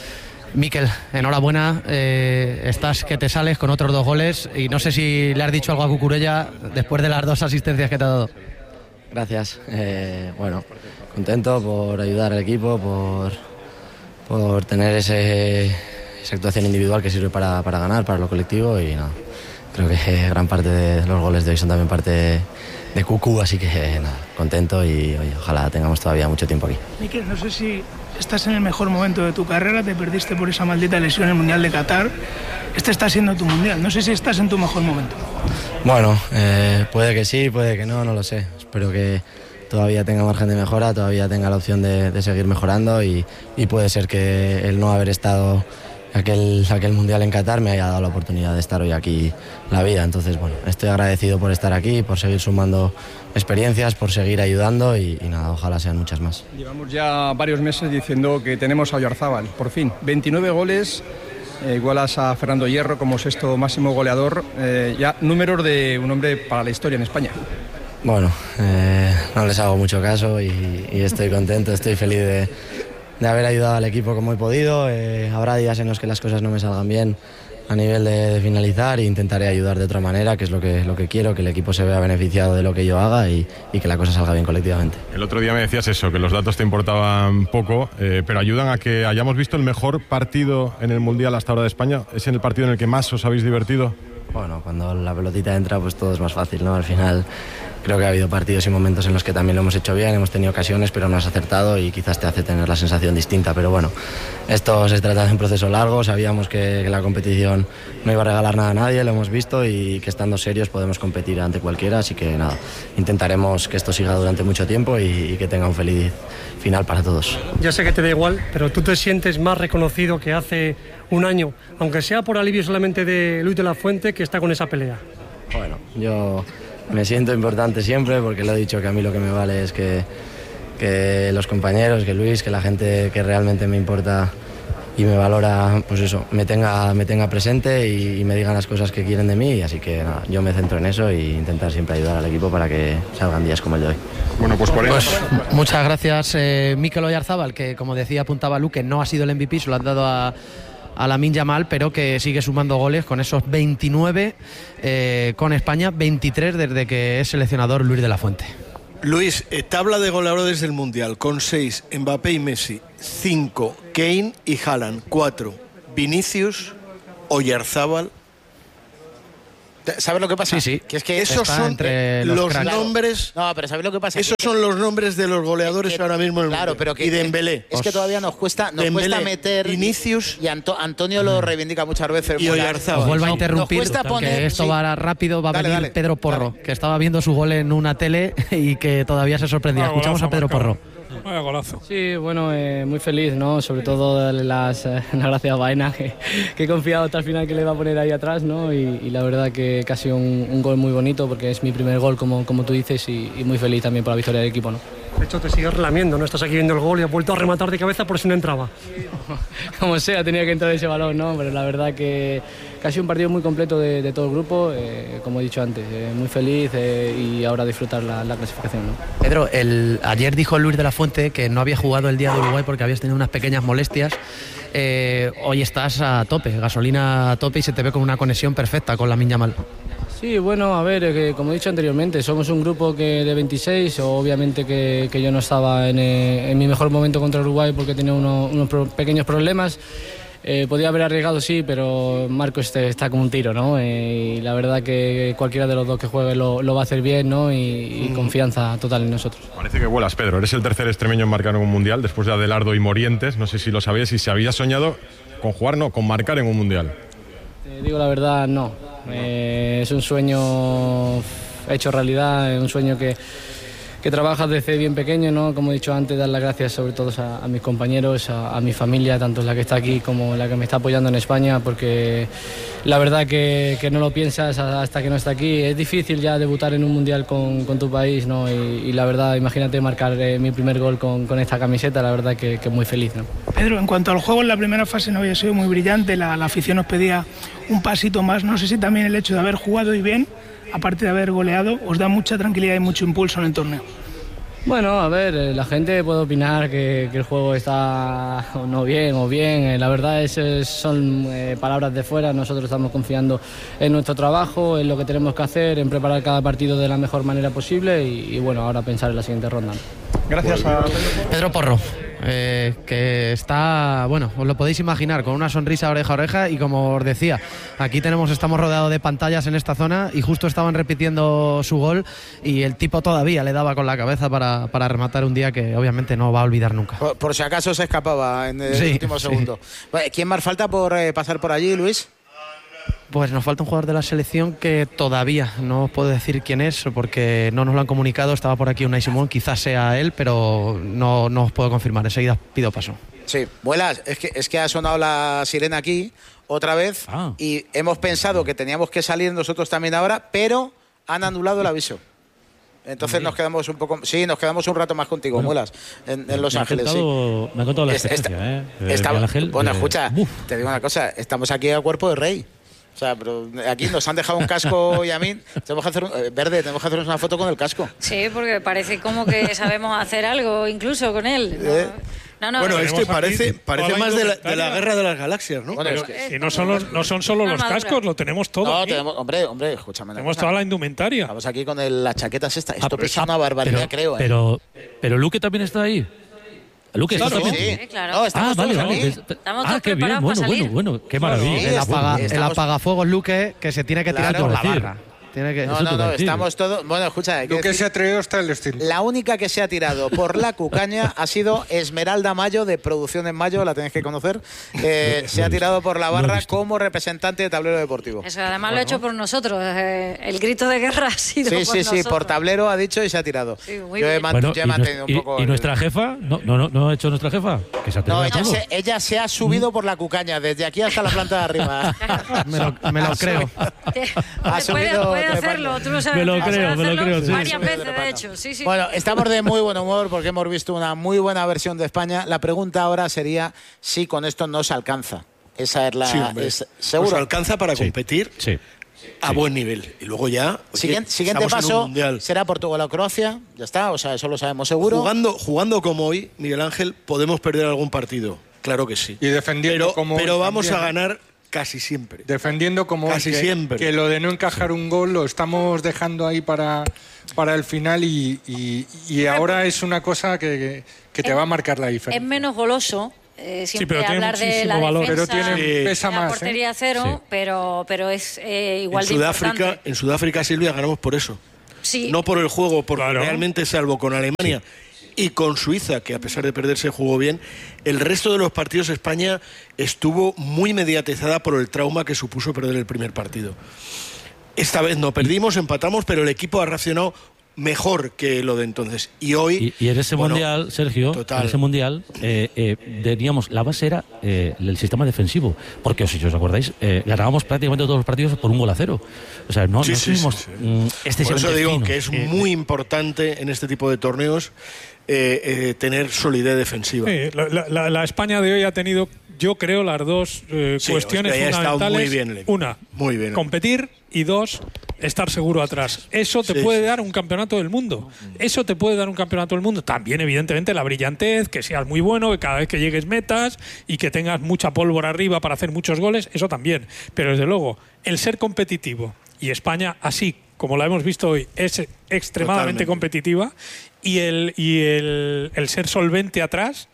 Mikel, enhorabuena, eh, estás que te sales con otros dos goles y no sé si le has dicho algo a Cucurella después de las dos asistencias que te ha dado. Gracias, eh, bueno, contento por ayudar al equipo, por, por tener ese, esa actuación individual que sirve para, para ganar, para lo colectivo, y nada, creo que gran parte de los goles de hoy son también parte de, de Cucu, así que nada, contento y oye, ojalá tengamos todavía mucho tiempo aquí. Mikel, no sé si estás en el mejor momento de tu carrera, te perdiste por esa maldita lesión en el Mundial de Qatar. Este está siendo tu Mundial, no sé si estás en tu mejor momento. Bueno, eh, puede que sí, puede que no, no lo sé. Espero que todavía tenga margen de mejora, todavía tenga la opción de, de seguir mejorando y, y puede ser que el no haber estado aquel, aquel Mundial en Qatar me haya dado la oportunidad de estar hoy aquí la vida. Entonces, bueno, estoy agradecido por estar aquí, por seguir sumando experiencias, por seguir ayudando y, y nada, ojalá sean muchas más. Llevamos ya varios meses diciendo que tenemos a Oyarzabal, por fin, veintinueve goles, eh, igualas a Fernando Hierro como sexto máximo goleador, eh, ya números de un hombre para la historia en España. Bueno, eh, no les hago mucho caso y, y estoy contento, estoy feliz de, de haber ayudado al equipo como he podido. Eh, habrá días en los que las cosas no me salgan bien a nivel de, de finalizar e intentaré ayudar de otra manera, que es lo que, lo que quiero, que el equipo se vea beneficiado de lo que yo haga y, y que la cosa salga bien colectivamente. El otro día me decías eso, que los datos te importaban poco, eh, pero ayudan a que hayamos visto el mejor partido en el Mundial hasta ahora de España. ¿Es en el partido en el que más os habéis divertido? Bueno, cuando la pelotita entra, pues todo es más fácil, ¿no? Al final creo que ha habido partidos y momentos en los que también lo hemos hecho bien, hemos tenido ocasiones, pero no has acertado y quizás te hace tener la sensación distinta. Pero bueno, esto se trata de un proceso largo, sabíamos que, que la competición no iba a regalar nada a nadie, lo hemos visto y que estando serios podemos competir ante cualquiera, así que nada, intentaremos que esto siga durante mucho tiempo y, y que tenga un feliz final para todos. Ya sé que te da igual, pero tú te sientes más reconocido que hace un año, aunque sea por alivio solamente de Luis de la Fuente, que está con esa pelea. Bueno, yo me siento importante siempre porque le he dicho que a mí lo que me vale es que, que los compañeros, que Luis, que la gente que realmente me importa y me valora, pues eso, me tenga, me tenga presente y, y me digan las cosas que quieren de mí, así que nada, yo me centro en eso e intentar siempre ayudar al equipo para que salgan días como el de hoy. Bueno, pues por pues, muchas gracias, eh, Mikel Oyarzabal, que como decía apuntaba Luque, no ha sido el M V P, se lo han dado a a Lamine Yamal, pero que sigue sumando goles con esos veintinueve eh, con España, veintitrés desde que es seleccionador Luis de la Fuente. Luis, eh, tabla de goleadores del Mundial con seis Mbappé y Messi, cinco Kane y Haaland, cuatro Vinicius, Oyarzábal. ¿Sabes lo que pasa? Sí, sí. Que es que esos son entre los, los cracks. nombres. No, pero ¿sabes lo que pasa? Esos que, son los nombres de los goleadores que, ahora mismo en el claro, mundo. pero que y Dembélé. Es que todavía nos cuesta, nos Dembélé, cuesta meter. Vinicius y Anto, Antonio lo reivindica muchas veces. Y Oyarzábal. Os vuelvo a No, interrumpir, nos cuesta poner, que esto sí. va rápido. Va a Dale, venir dale, Pedro Porro, dale. que estaba viendo su gol en una tele y que todavía se sorprendía. Ah, Escuchamos golazo, a Pedro marcado. Porro. Vaya golazo. Sí, bueno, eh, muy feliz, ¿no? Sobre todo darle las, eh, las gracias a Baena, que, que he confiado hasta el final que le va a poner ahí atrás, ¿no? Y, y la verdad que, que ha sido un, un gol muy bonito porque es mi primer gol, como, como tú dices, y, y muy feliz también por la victoria del equipo, ¿no? De hecho, te sigues relamiendo, ¿no? Estás aquí viendo el gol y has vuelto a rematar de cabeza por si no entraba. Como sea, tenía que entrar ese balón, ¿no? Pero la verdad que, que ha sido un partido muy completo de, de todo el grupo, eh, como he dicho antes, eh, muy feliz eh, y ahora disfrutar la, la clasificación, ¿no? Pedro, el, ayer dijo Luis de la Fuente que no había jugado el día de Uruguay porque habías tenido unas pequeñas molestias. Eh, hoy estás a tope, gasolina a tope y se te ve con una conexión perfecta con Lamine Yamal. Sí, bueno, a ver, eh, como he dicho anteriormente, somos un grupo que de veintiséis, obviamente que, que yo no estaba en, eh, en mi mejor momento contra Uruguay porque tenía uno, unos pro, pequeños problemas. Eh, podía haber arriesgado, sí, pero Marco este, está como un tiro, ¿no? Eh, y la verdad que cualquiera de los dos que juegue lo, lo va a hacer bien, ¿no? Y, y mm. confianza total en nosotros. Parece que vuelas, Pedro. Eres el tercer extremeño en marcar en un mundial, después de Adelardo y Morientes. No sé si lo sabías y si habías soñado con jugar, no, con marcar en un mundial. Te digo la verdad, no. Eh, es un sueño hecho realidad, es un sueño que, que trabajas desde bien pequeño, ¿no? Como he dicho antes, dar las gracias sobre todo a, a mis compañeros, a, a mi familia, tanto la que está aquí como la que me está apoyando en España, porque la verdad que, que no lo piensas hasta que no está aquí. Es difícil ya debutar en un mundial con, con tu país, ¿no? Y, y la verdad, imagínate marcar eh, mi primer gol con, con esta camiseta, la verdad que, que muy feliz, ¿no? Pedro, en cuanto al juego, en la primera fase no había sido muy brillante, la, la afición nos pedía un pasito más. No sé si también el hecho de haber jugado y bien, aparte de haber goleado, os da mucha tranquilidad y mucho impulso en el torneo. Bueno, a ver, la gente puede opinar que, que el juego está o no bien o bien. La verdad es, es son eh, palabras de fuera. Nosotros estamos confiando en nuestro trabajo, en lo que tenemos que hacer, en preparar cada partido de la mejor manera posible y, y bueno, ahora pensar en la siguiente ronda. Gracias a Pedro Porro, eh, que está, bueno, os lo podéis imaginar, con una sonrisa oreja a oreja y como os decía, aquí tenemos, estamos rodeados de pantallas en esta zona y justo estaban repitiendo su gol y el tipo todavía le daba con la cabeza para, para rematar un día que obviamente no va a olvidar nunca. Por, por si acaso se escapaba en el sí, último segundo. Sí. ¿Quién más falta por eh, pasar por allí, Luis? Pues nos falta un jugador de la selección que todavía no os puedo decir quién es porque no nos lo han comunicado. Estaba por aquí Unai Simón, quizás sea él, pero no, no os puedo confirmar. Enseguida pido paso. Sí, vuelas, es que, es que ha sonado la sirena aquí otra vez ah. y hemos pensado que teníamos que salir nosotros también ahora, pero han anulado el aviso. Entonces nos quedamos un poco, sí, nos quedamos un rato más contigo, bueno, Muelas, en, en Los me Ángeles. Contado, sí. Me ha contado la Esta, experiencia, ¿eh? Esta, Ángel, bueno, de... escucha, Uf. te digo una cosa, estamos aquí a cuerpo de rey. O sea, pero aquí nos han dejado un casco y a mí tenemos que hacer un, eh, verde, tenemos que hacernos una foto con el casco. Sí, porque parece como que sabemos hacer algo incluso con él. ¿No? Eh. No, no, bueno, no. este parece, parece más de la, de la guerra de las galaxias, ¿no? Bueno, Pero, es que, y no son, los, no son solo los cascos, lo tenemos todo. No, aquí. tenemos, hombre, hombre, escúchame. Tenemos toda la indumentaria. Estamos aquí con el, las chaquetas estas. Esto ah, pesa ah, una barbaridad, pero, creo. ¿eh? Pero, pero Luque también está ahí. Luque, claro, también. Sí, sí, claro. No, estamos ah, vale, todos vale. aquí. Estamos ah, todos qué bien, bueno, bueno, bueno, qué maravilla. Sí, el, apaga, estamos... el apagafuegos Luque que se tiene que tirar Claro, por la decir. barra. Tiene que, no, no, no, estamos todos. Bueno, escucha. Lo que se ha traído hasta el estilo. La única que se ha tirado por la cucaña ha sido Esmeralda Mayo, de Producción en Mayo, la tenéis que conocer. Eh, se ha tirado por la barra como representante de Tablero Deportivo. Eso, además bueno. lo ha hecho por nosotros. Eh, el grito de guerra ha sido. Sí, por sí, nosotros. sí, por tablero ha dicho y se ha tirado. Sí, muy Yo he, bien. mant Bueno, yo he mantenido y, un poco. ¿Y, y nuestra jefa? ¿No, no, no, ¿No ha hecho nuestra jefa? Que se no, ella todo. se, ella se ha subido por la cucaña, desde aquí hasta la planta de arriba. me lo, me lo creo. Ha puede, puede hacerlo, tú lo sabes. Me lo creo, me lo creo. Sí. Varias veces, de hecho. Sí, sí. Bueno, estamos de muy buen humor porque hemos visto una muy buena versión de España. La pregunta ahora sería si con esto nos alcanza. Esa es la... Sí, es, ¿seguro? Nos alcanza para sí. competir Sí. a sí. buen nivel. Y luego ya... Oye, siguiente siguiente paso será Portugal o Croacia. Ya está, o sea, eso lo sabemos seguro. Jugando, jugando como hoy, Miguel Ángel, podemos perder algún partido. claro que sí. Y defendiendo pero, como pero vamos también, a ganar casi siempre. Defendiendo como casi que, siempre. que lo de no encajar un gol lo estamos dejando ahí para, para el final y, y, y ahora es una cosa que, que te es, va a marcar la diferencia. Es menos goloso. Eh, siempre sí, hablar de la valor. defensa, pero tiene, pesa la más, portería ¿eh? cero, sí. pero, pero es eh, igual en de Sudáfrica, importante. En Sudáfrica, Silvia, ganamos por eso. Sí. No por el juego, porque claro. realmente, salvo con Alemania sí. y con Suiza, que a pesar de perderse jugó bien, el resto de los partidos España estuvo muy mediatizada por el trauma que supuso perder el primer partido. Esta vez no perdimos, empatamos, pero el equipo ha reaccionado mejor que lo de entonces. Y hoy... Y, y en ese bueno, mundial, Sergio, total. en ese mundial, eh, eh, teníamos, la base era eh, el sistema defensivo. Porque, si os acordáis, eh, ganábamos prácticamente todos los partidos por un gol a cero. O sea, no, sí, no sí, tuvimos sí, sí. mm, este Por eso digo finos. que es eh, muy importante en este tipo de torneos eh, eh, tener solidez defensiva. Sí, la, la, la España de hoy ha tenido, yo creo, las dos eh, sí, cuestiones o sea, fundamentales. Muy bien, Una, muy bien, competir, y dos, estar seguro atrás. Eso te sí, puede sí. dar un campeonato del mundo. Eso te puede dar un campeonato del mundo. También, evidentemente, la brillantez, que seas muy bueno, que cada vez que llegues metas y que tengas mucha pólvora arriba para hacer muchos goles, eso también. Pero desde luego, el ser competitivo, y España, así como la hemos visto hoy, es extremadamente Totalmente. competitiva, y el, y el, el ser solvente atrás,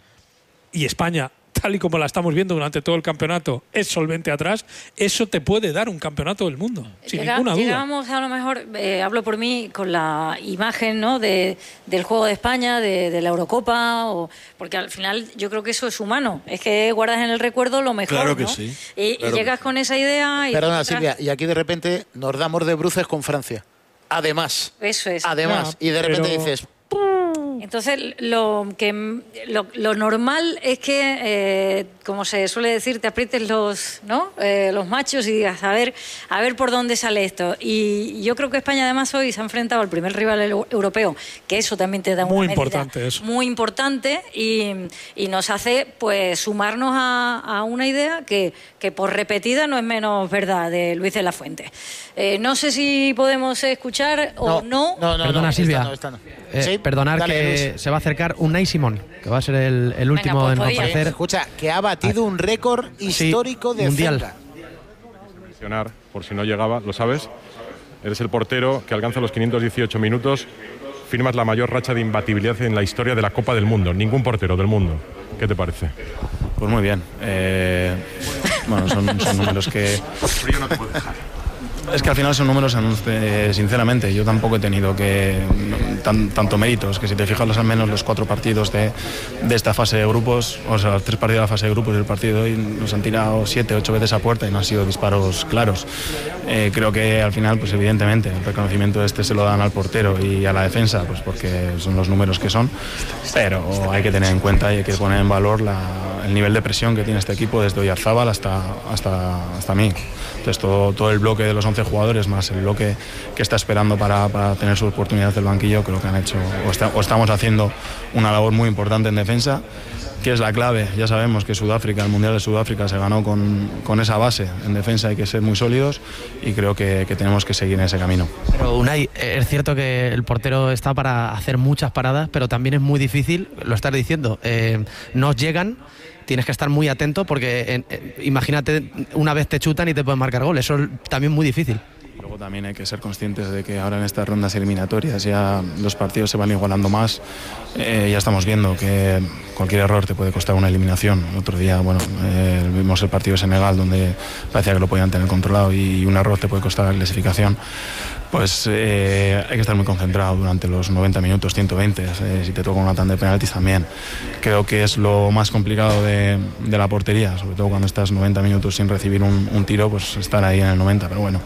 y España, tal y como la estamos viendo durante todo el campeonato, es solvente atrás, eso te puede dar un campeonato del mundo, sin Llega, ninguna duda. Llegábamos a lo mejor, eh, hablo por mí, con la imagen, ¿no?, de, del juego de España, de, de la Eurocopa, o, porque al final yo creo que eso es humano, es que guardas en el recuerdo lo mejor, Claro que ¿no? sí. Y, Claro y llegas que con esa idea y... Perdona, otras- Silvia, y aquí de repente nos damos de bruces con Francia. Además. Eso es. Además. Ya, y de repente pero- dices... Entonces, lo, que, lo, lo normal es que, eh, como se suele decir, te aprietes los, ¿no? eh, los machos y digas, a ver, a ver por dónde sale esto. Y yo creo que España, además, hoy se ha enfrentado al primer rival eu- europeo, que eso también te da una Muy medida importante eso. muy importante y, y nos hace pues sumarnos a, a una idea que, que por repetida no es menos verdad, de Luis de la Fuente. Eh, no sé si podemos escuchar o no. No, no, Perdona, no, Silvia. esta no, esta no. Eh, Sí, perdonar dale, que Luis. se va a acercar Unai Simón, que va a ser el, el último pues en podía- aparecer. Escucha, que ha batido un récord histórico de mundial. Zenga. Mencionar, por si no llegaba, lo sabes, eres el portero que alcanza los quinientos dieciocho minutos, firmas la mayor racha de imbatibilidad en la historia de la Copa del Mundo. Ningún portero del mundo. ¿Qué te parece? Pues muy bien. Eh, bueno, son, son números que... Frío no te puede dejar. Es que al final son números, eh, sinceramente, yo tampoco he tenido que tan, tanto méritos, que si te fijas al menos los cuatro partidos de, de esta fase de grupos, o sea, los tres partidos de la fase de grupos y el partido de hoy nos han tirado siete, ocho veces a puerta y no han sido disparos claros. Eh, creo que al final, pues evidentemente, el reconocimiento este se lo dan al portero y a la defensa, pues porque son los números que son, pero hay que tener en cuenta y hay que poner en valor la, el nivel de presión que tiene este equipo desde Oyarzábal hasta, hasta, hasta mí. Entonces todo, todo el bloque de los once jugadores más el bloque que está esperando para, para tener su oportunidad del banquillo, creo que han hecho o, está, o estamos haciendo una labor muy importante en defensa, que es la clave. Ya sabemos que Sudáfrica, el Mundial de Sudáfrica se ganó con, con esa base. En defensa hay que ser muy sólidos y creo que, que tenemos que seguir en ese camino. Pero Unai, es cierto que el portero está para hacer muchas paradas, pero también es muy difícil, lo estás diciendo, eh, nos llegan. Tienes que estar muy atento porque en, eh, imagínate, una vez te chutan y te pueden marcar gol. Eso es también muy difícil. Luego también hay que ser conscientes de que ahora en estas rondas eliminatorias ya los partidos se van igualando más. Eh, ya estamos viendo que cualquier error te puede costar una eliminación. El otro día, bueno, eh, vimos el partido de Senegal donde parecía que lo podían tener controlado y un error te puede costar la clasificación. Pues eh, hay que estar muy concentrado durante los noventa minutos, ciento veinte, eh, si te toca una tanda de penaltis también. Creo que es lo más complicado de, de la portería, sobre todo cuando estás noventa minutos sin recibir un, un tiro, pues estar ahí en el noventa, pero bueno.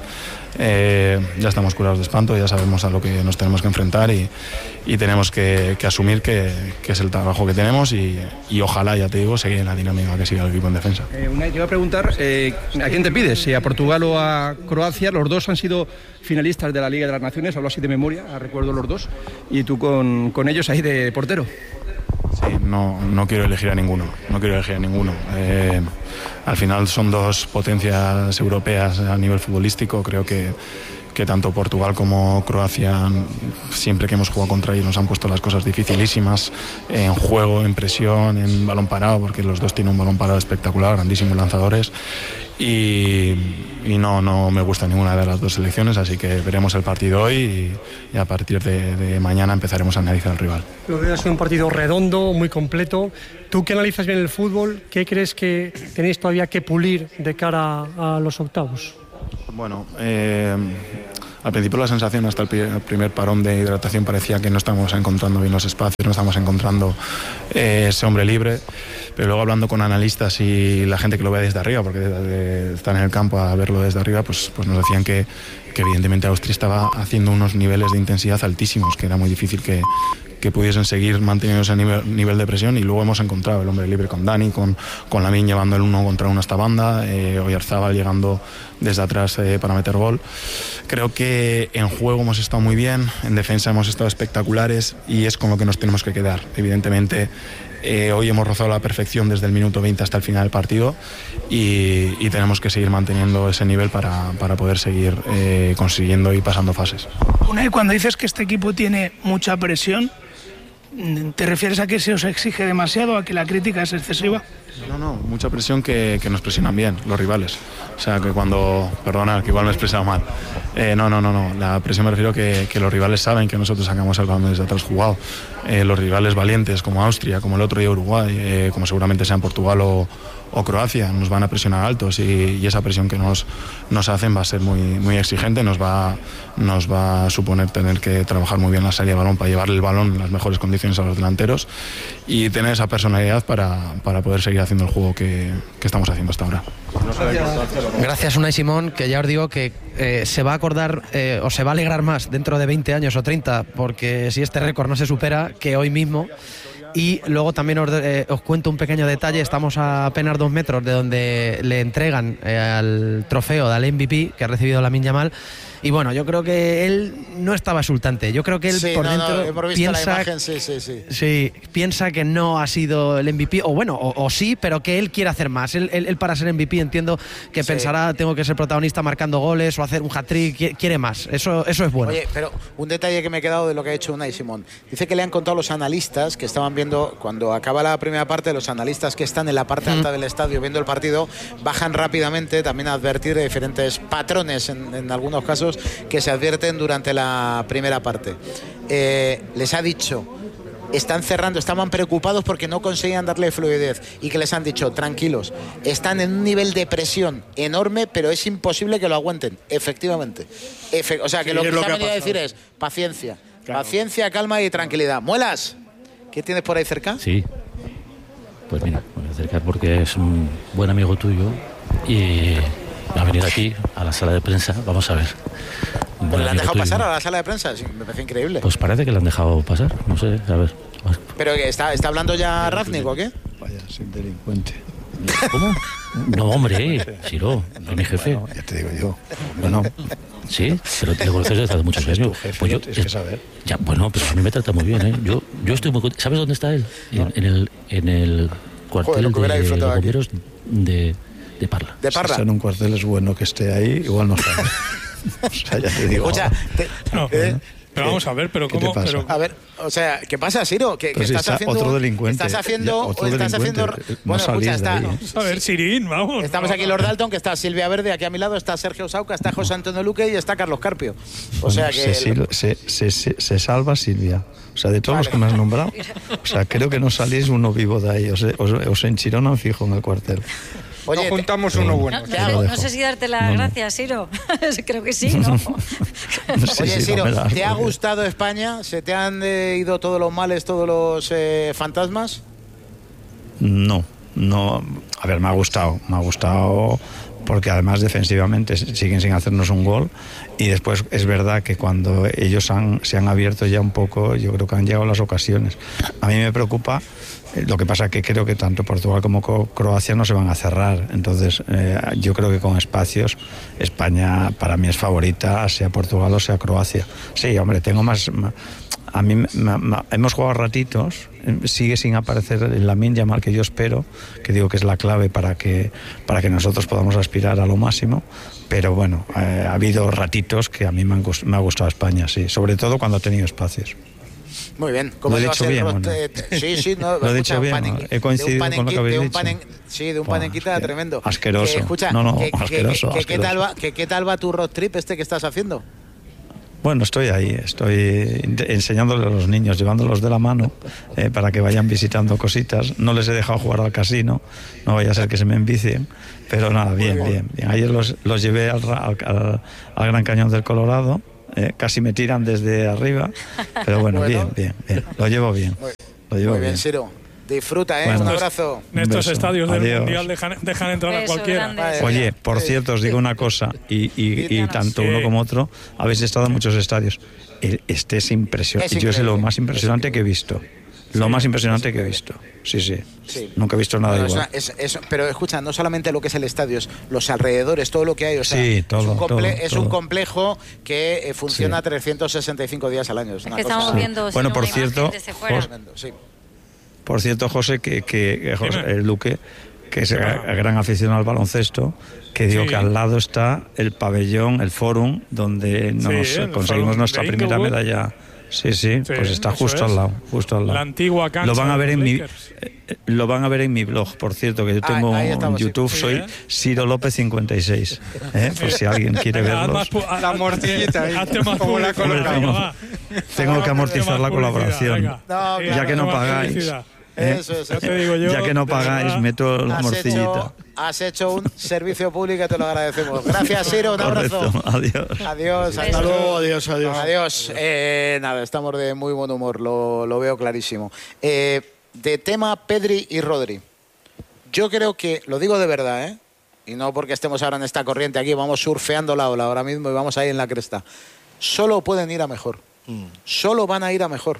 Eh, ya estamos curados de espanto, ya sabemos a lo que nos tenemos que enfrentar y, y tenemos que, que asumir que, que es el trabajo que tenemos y, y ojalá, ya te digo, seguir en la dinámica que sigue el equipo en defensa. Eh, Unai, te iba a preguntar, eh, ¿a quién te pides? ¿Si a Portugal o a Croacia? Los dos han sido finalistas de la Liga de las Naciones, hablo así de memoria, recuerdo los dos, y tú con, con ellos ahí de portero. Sí, no, no quiero elegir a ninguno, no quiero elegir a ninguno. Eh, al final son dos potencias europeas a nivel futbolístico, creo que que tanto Portugal como Croacia, siempre que hemos jugado contra ellos, nos han puesto las cosas dificilísimas en juego, en presión, en balón parado, porque los dos tienen un balón parado espectacular, grandísimos lanzadores. Y, y no, no me gusta ninguna de las dos selecciones, así que veremos el partido hoy y, y a partir de, de mañana empezaremos a analizar al rival. Lo veo, ha sido un partido redondo, muy completo. Tú que analizas bien el fútbol, ¿qué crees que tenéis todavía que pulir de cara a, a los octavos? Bueno, eh, al principio la sensación hasta el primer parón de hidratación parecía que no estábamos encontrando bien los espacios, no estábamos encontrando eh, ese hombre libre, pero luego hablando con analistas y la gente que lo ve desde arriba, porque de, de, están en el campo a verlo desde arriba, pues, pues nos decían que, que evidentemente Austria estaba haciendo unos niveles de intensidad altísimos, que era muy difícil que, que pudiesen seguir manteniendo ese nivel, nivel de presión, y luego hemos encontrado el hombre libre con Dani, con, con Lamine llevando el uno contra uno a esta banda, eh, Oyarzábal llegando desde atrás eh, para meter gol. Creo que en juego hemos estado muy bien, en defensa hemos estado espectaculares y es con lo que nos tenemos que quedar. Evidentemente eh, hoy hemos rozado la perfección desde el minuto veinte hasta el final del partido y, y tenemos que seguir manteniendo ese nivel para, para poder seguir eh, consiguiendo y pasando fases. Unai, cuando dices que este equipo tiene mucha presión, ¿te refieres a que se os exige demasiado, a que la crítica es excesiva? No, no, mucha presión que, que nos presionan bien los rivales. O sea, que cuando... Perdona, que igual me he expresado mal. Eh, no, no, no, no. La presión me refiero que, que los rivales saben que nosotros sacamos el balón desde atrás jugado. Eh, los rivales valientes como Austria, como el otro día Uruguay, eh, como seguramente sean Portugal o, o Croacia, nos van a presionar altos y, y esa presión que nos, nos hacen va a ser muy, muy exigente, nos va, nos va a suponer tener que trabajar muy bien la salida de balón para llevarle el balón en las mejores condiciones a los delanteros y tener esa personalidad para, para poder seguir haciendo el juego que, que estamos haciendo hasta ahora. Gracias, Unai Simón, que ya os digo que eh, se va a acordar eh, o se va a alegrar más dentro de veinte años o treinta, porque si este récord no se supera, que hoy mismo. Y luego también os, eh, os cuento un pequeño detalle, estamos a apenas dos metros de donde le entregan eh, al trofeo del M V P que ha recibido Lamine Yamal. Y bueno, yo creo que él no estaba exultante. Yo creo que él sí, por no, dentro no, hemos visto piensa, la imagen, sí, sí, sí. sí, piensa que no ha sido el M V P, o bueno, o, o sí, pero que él quiere hacer más. Él, él, él para ser M V P entiendo que sí. pensará, tengo que ser protagonista marcando goles o hacer un hat-trick, quiere más. Eso, eso es bueno. Oye, pero un detalle que me he quedado de lo que ha hecho Unai Simón. Dice que le han contado los analistas que estaban viendo, cuando acaba la primera parte, los analistas que están en la parte alta mm. del estadio viendo el partido, bajan rápidamente también a advertir de diferentes patrones, en, en algunos casos, que se advierten durante la primera parte. Eh, les ha dicho, están cerrando, estaban preocupados porque no conseguían darle fluidez y que les han dicho, tranquilos, están en un nivel de presión enorme, pero es imposible que lo aguanten, efectivamente. Efe o sea, que sí, lo que, lo que ha venido a decir es paciencia, claro. paciencia, calma y tranquilidad. Muelas, ¿qué tienes por ahí cerca? Sí, pues mira, me voy a acercar porque es un buen amigo tuyo y va a venir aquí a la sala de prensa, vamos a ver. ¿Pero le han dejado pasar a la sala de prensa? Sí, me parece increíble. Pues parece que le han dejado pasar, no sé, a ver. ¿Pero está, está hablando ya Rafnik o qué? Vaya, soy delincuente. ¿Cómo? No, hombre, Siro, es mi jefe. Bueno, ya te digo yo. Bueno. Sí, pero te conoces desde hace muchos años. Jefe, pues yo, tienes que saber. Ya, bueno, pero a mí me trata muy bien, ¿eh? Yo, yo estoy muy contento. ¿Sabes dónde está él? En, en el, en el cuartel Joder, de los bomberos de, de Parla. ¿De Parla? Si en un cuartel es bueno que esté ahí, igual no sabe. O sea, ya te digo. Escucha, te, no, eh, pero vamos a ver, pero ¿qué cómo. te pasa? Pero... A ver, o sea, ¿qué pasa, Siro? ¿Qué, que si estás haciendo? Otro delincuente. Estás haciendo. Ya, otro estás delincuente. haciendo. No bueno, escucha, está. A ver, Sirín, vamos. Estamos aquí Lord Dalton, que está Silvia Verde, aquí a mi lado está Sergio Sauca, está José Antonio Luque y está Carlos Carpio. O sea que. Se, el... se, se, se, se salva Silvia. O sea, de todos vale. los que me has nombrado, o sea, creo que no salís uno vivo de ahí. Os, os, os enchironan fijo en el cuartel. Oye, no juntamos te... uno bueno. No, no, no sé si darte las no, gracias, Siro. Creo que sí, ¿no? no sé Oye, si Siro, no ¿te ha gustado España? ¿Se te han eh, ido todos los males, todos los eh, fantasmas? No, no. A ver, me ha gustado. Me ha gustado porque además defensivamente siguen sin hacernos un gol y después es verdad que cuando ellos han, se han abierto ya un poco, yo creo que han llegado las ocasiones. A mí me preocupa, lo que pasa que creo que tanto Portugal como Croacia no se van a cerrar, entonces eh, yo creo que con espacios España para mí es favorita, sea Portugal o sea Croacia. Sí, hombre, tengo más... más a mí me, me, hemos jugado ratitos, sigue sin aparecer el Lamine Yamal que yo espero, que digo que es la clave para que, para que nosotros podamos aspirar a lo máximo, pero bueno, eh, ha habido ratitos que a mí me, han, me ha gustado España, sí, sobre todo cuando ha tenido espacios. Muy bien. ¿Cómo ¿Lo he dicho bien, no? Sí, sí, no, lo he dicho bien, ¿no? He coincidido con lo que habéis dicho. Panen, sí, de un panenquita tremendo. Asqueroso. Que, escucha, no, no, que, asqueroso, que, que, asqueroso. ¿qué, tal va, que, ¿Qué tal va tu road trip este que estás haciendo? Bueno, estoy ahí, estoy enseñándoles a los niños, llevándolos de la mano eh, para que vayan visitando cositas. No les he dejado jugar al casino, no vaya a ser que se me envicien, pero nada, bien, bien, bien. Ayer los, los llevé al, al, al, al Gran Cañón del Colorado. Eh, casi me tiran desde arriba, pero bueno, bueno. bien, bien, bien, lo llevo bien. Lo llevo Muy bien, bien. Ciro. Disfruta, ¿eh? Bueno, un abrazo. En estos beso. estadios del Adiós. Mundial dejan, dejan entrar Beso, a cualquiera. Grande. Oye, por cierto, os digo una cosa, y, y, y tanto sí. uno como otro, habéis estado en muchos estadios. Este es impresionante, Es yo es lo más impresionante que he visto. Lo más impresionante que he visto. Sí, sí. Sí. Nunca he visto nada Bueno, igual. es, es, pero escucha, no solamente lo que es el estadio, es los alrededores, todo lo que hay. O sea, sí, todo, es, un, comple todo, es todo. un complejo que eh, funciona sí. trescientos sesenta y cinco días al año. Es, es una que cosa... estamos viendo, sí. Bueno, por cierto, José, sí. por cierto, José, que, que, que José, el Luque, que es gran aficionado al baloncesto, que digo sí. que al lado está el pabellón, el Fórum, donde nos sí, conseguimos nuestra primera medalla. Sí, sí, sí, pues está justo es. al lado, justo al lado. La antigua cancha. Lo van a ver en mi, Lakers. eh, lo van a ver en mi blog, por cierto, que yo tengo ah, en YouTube, sí, soy ¿eh? Ciro López cincuenta y seis, ¿eh? por si alguien quiere verlos. La morcillita ahí, como la tengo, tengo que amortizar la colaboración, no, ya que no pagáis. ¿Eh? Eso, eso. Te digo yo, ya que no pagáis, meto la morcillita. Hecho, has hecho un servicio público y te lo agradecemos. Gracias, Ciro. Un Correcto. abrazo. Adiós. Adiós. Hasta luego. Adiós, adiós. Adiós. Eh, nada, estamos de muy buen humor, lo, lo veo clarísimo. Eh, de tema Pedri y Rodri. Yo creo que, lo digo de verdad, ¿eh? Y no porque estemos ahora en esta corriente aquí, vamos surfeando la ola ahora mismo y vamos ahí en la cresta. Solo pueden ir a mejor. Mm. Solo van a ir a mejor.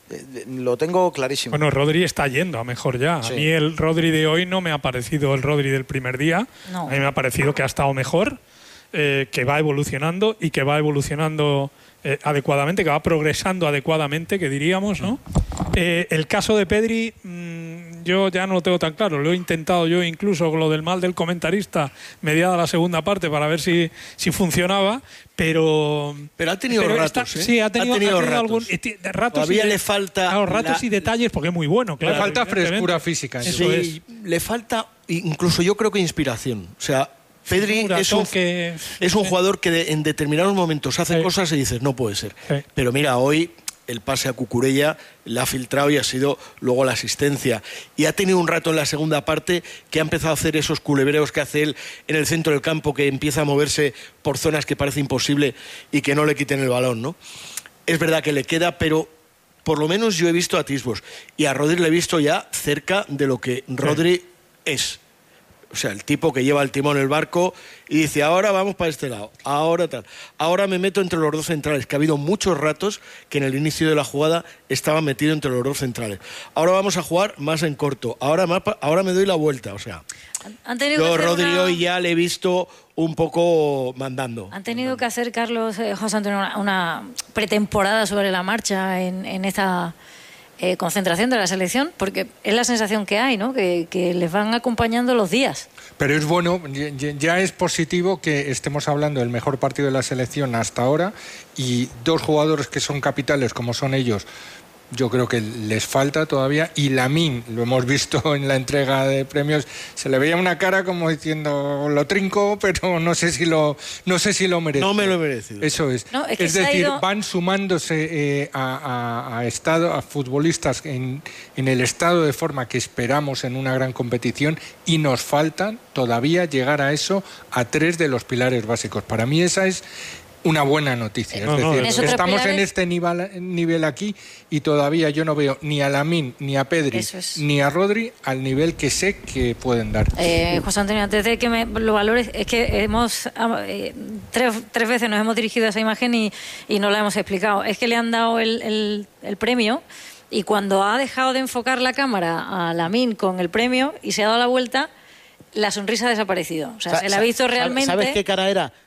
Lo tengo clarísimo. Bueno, Rodri está yendo a mejor ya. Sí. A mí el Rodri de hoy no me ha parecido el Rodri del primer día. No. A mí me ha parecido que ha estado mejor, eh, que va evolucionando y que va evolucionando eh, adecuadamente, que va progresando adecuadamente, que diríamos, ¿no? Eh, el caso de Pedri, mmm, yo ya no lo tengo tan claro. Lo he intentado yo incluso con lo del mal del comentarista mediada la segunda parte para ver si, si funcionaba. Pero, pero ha tenido pero ratos, está, ¿eh? sí, ha tenido, ha tenido ha tenido ratos. Algún, ratos. Todavía y, le falta... Claro, ratos la... y detalles porque es muy bueno. Claro, le falta frescura física. Eso sí, es. Le falta incluso yo creo que inspiración. O sea, Pedri figura, es un, toque, es un sí. jugador que de, en determinados momentos hace sí. cosas y dices, no puede ser. Sí. Pero mira, hoy... el pase a Cucurella le ha filtrado y ha sido luego la asistencia. Y ha tenido un rato en la segunda parte que ha empezado a hacer esos culebreos que hace él en el centro del campo, que empieza a moverse por zonas que parece imposible y que no le quiten el balón, ¿no? Es verdad que le queda, pero por lo menos yo he visto atisbos. Y a Rodri le he visto ya cerca de lo que Rodri sí. es. O sea, el tipo que lleva el timón el barco y dice, ahora vamos para este lado, ahora tal. Ahora me meto entre los dos centrales, que ha habido muchos ratos que en el inicio de la jugada estaba metido entre los dos centrales. Ahora vamos a jugar más en corto, ahora, más, ahora me doy la vuelta. O sea, ¿Han tenido yo que Rodri una... hoy ya le he visto un poco mandando. Han tenido que hacer, Carlos, eh, José Antonio, una, una pretemporada sobre la marcha en, en esta... Eh, concentración de la selección, porque es la sensación que hay, ¿no? Que, que les van acompañando los días. Pero es bueno, ya es positivo que estemos hablando del mejor partido de la selección hasta ahora y dos jugadores que son capitales como son ellos. Yo creo que les falta todavía. Y Lamine, lo hemos visto en la entrega de premios, se le veía una cara como diciendo, lo trinco, pero no sé si lo, no sé si lo merece. No me lo he merecido. Eso es. No, es que es se decir, ha ido... van sumándose eh, a, a, a, estado, a futbolistas en, en el estado de forma que esperamos en una gran competición y nos faltan todavía llegar a eso, a tres de los pilares básicos. Para mí esa es... una buena noticia, no, es no, decir, no, estamos pilares? en este nivel, nivel aquí y todavía yo no veo ni a Lamine, ni a Pedri, es. ni a Rodri al nivel que sé que pueden dar. Eh, José Antonio, antes de que me lo valores, es que hemos eh, tres, tres veces nos hemos dirigido a esa imagen y, y no la hemos explicado. Es que le han dado el, el, el premio y cuando ha dejado de enfocar la cámara a Lamine con el premio y se ha dado la vuelta, la sonrisa ha desaparecido. O sea, Sa se la ha visto realmente... ¿Sabes qué cara era?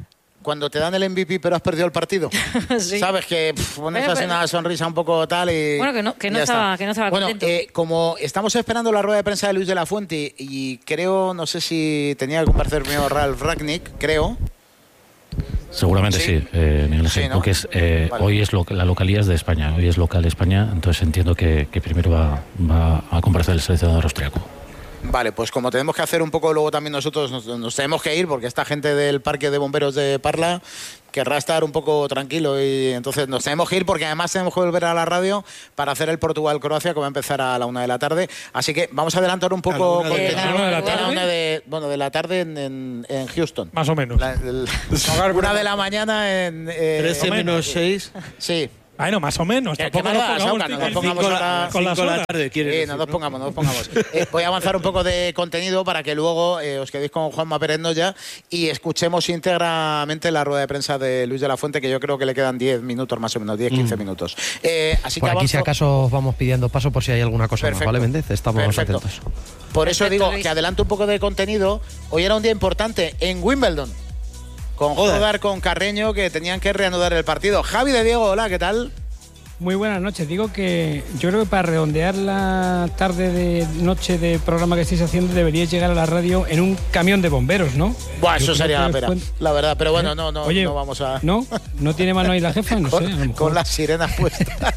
cuando te dan el M V P pero has perdido el partido. Sí. Sabes que pff, pones Pero, así pero- una sonrisa un poco tal y... Bueno, que no, que no y ya estaba, está. que no estaba Bueno, contento. eh, como estamos esperando la rueda de prensa de Luis de la Fuente y creo, no sé si tenía que comparecer primero Ralf Rangnick, creo. Seguramente sí, Sí. eh, Miguel Ángel, Sí, ¿no? porque es, eh, Vale. hoy es lo, la localidad es de España, hoy es local de España, entonces entiendo que, que primero va, va a comparecer el seleccionador austriaco. Vale, pues como tenemos que hacer un poco luego también nosotros, nos, nos tenemos que ir porque esta gente del Parque de Bomberos de Parla querrá estar un poco tranquilo y entonces nos tenemos que ir porque además tenemos que volver a la radio para hacer el Portugal-Croacia que va a empezar a la una de la tarde. Así que vamos a adelantar un poco... ¿A la una de- con- a la una de la a la tarde? una de- bueno, de la tarde en, en- en Houston. Más o menos. La- el- una de la mañana en... eh, trece menos seis. Sí. Bueno, más o menos. ¿Qué Tampoco más nos da, pongamos Sauca? No nos tiquis pongamos con ahora- la- con las cinco de la horas. tarde, quieres Sí, decir, no nos ¿no? pongamos, no nos pongamos. Eh, voy a avanzar un poco de contenido para que luego eh, os quedéis con Juanma Pérez Noya y escuchemos íntegramente la rueda de prensa de Luis de la Fuente, que yo creo que le quedan diez minutos más o menos, diez quince minutos. Eh, así Por que aquí, avanzo. si acaso, vamos pidiendo paso por si hay alguna cosa Perfecto. más, ¿vale, Méndez? Estamos Perfecto. atentos. Por eso Perfecto, digo Luis. que adelanto un poco de contenido. Hoy era un día importante en Wimbledon. Con Jodar, con Carreño, que tenían que reanudar el partido. Javi de Diego, hola, ¿qué tal? Muy buenas noches. Digo que yo creo que para redondear la tarde de noche de programa que estáis haciendo deberíais llegar a la radio en un camión de bomberos, ¿no? Buah, Yo eso creo sería que la pera, fue- la verdad. Pero bueno, ¿Eh? no, no, Oye, no vamos a... ¿No? ¿No tiene mano ahí la jefa? No sé. a lo con, mejor. con las sirenas puestas.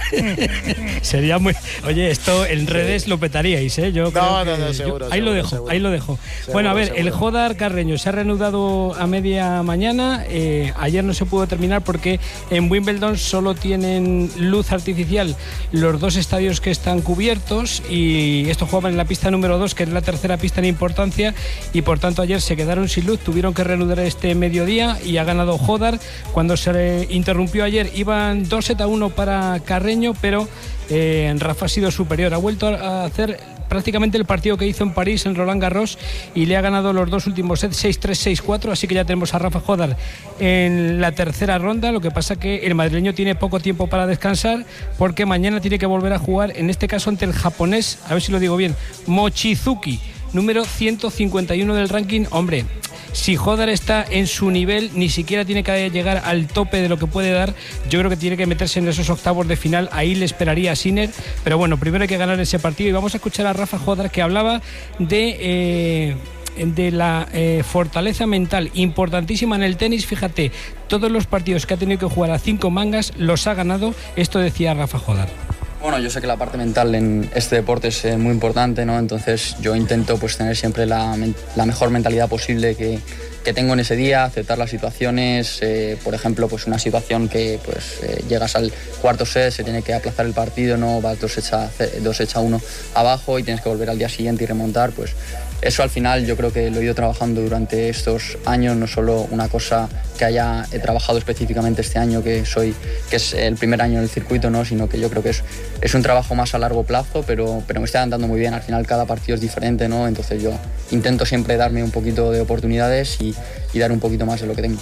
Sería muy... Oye, esto en redes lo petaríais, ¿eh? Yo creo No, no, que- no, yo- seguro, Ahí lo seguro, dejo, seguro. ahí lo dejo. Seguro, bueno, a ver, seguro. el Jodar Carreño se ha reanudado a media mañana. Eh, ayer no se pudo terminar porque en Wimbledon solo tienen luz artificial los dos estadios que están cubiertos y estos jugaban en la pista número dos, que es la tercera pista en importancia, y por tanto ayer se quedaron sin luz, tuvieron que reanudar este mediodía y ha ganado Jodar. Cuando se le interrumpió ayer iban dos sets a uno para Carreño, pero eh, Rafa ha sido superior, ha vuelto a hacer prácticamente el partido que hizo en París en Roland Garros y le ha ganado los dos últimos sets seis tres seis cuatro, así que ya tenemos a Rafa Jodar en la tercera ronda. Lo que pasa que el madrileño tiene poco tiempo para descansar porque mañana tiene que volver a jugar, en este caso ante el japonés, a ver si lo digo bien, Mochizuki, número ciento cincuenta y uno del ranking. Hombre, si Jodar está en su nivel, ni siquiera tiene que llegar al tope de lo que puede dar. Yo creo que tiene que meterse en esos octavos de final. Ahí le esperaría a Sinner. Pero bueno, primero hay que ganar ese partido. Y vamos a escuchar a Rafa Jodar, que hablaba de... Eh, de la eh, fortaleza mental importantísima en el tenis. Fíjate, todos los partidos que ha tenido que jugar a cinco mangas los ha ganado. Esto decía Rafa Jodar. Bueno, yo sé que la parte mental en este deporte es eh, muy importante, ¿no? Entonces yo intento pues tener siempre la, men- la mejor mentalidad posible que, que tengo en ese día, aceptar las situaciones, eh, por ejemplo, pues una situación que pues eh, llegas al cuarto set, se tiene que aplazar el partido, no vas dos sets a, ce- dos sets a uno abajo y tienes que volver al día siguiente y remontar, pues eso al final yo creo que lo he ido trabajando durante estos años, no solo una cosa que haya he trabajado específicamente este año, que soy que es el primer año en el circuito, ¿no? Sino que yo creo que es, es un trabajo más a largo plazo, pero, pero me está andando muy bien. Al final cada partido es diferente, ¿no? Entonces yo intento siempre darme un poquito de oportunidades y, y dar un poquito más de lo que tengo.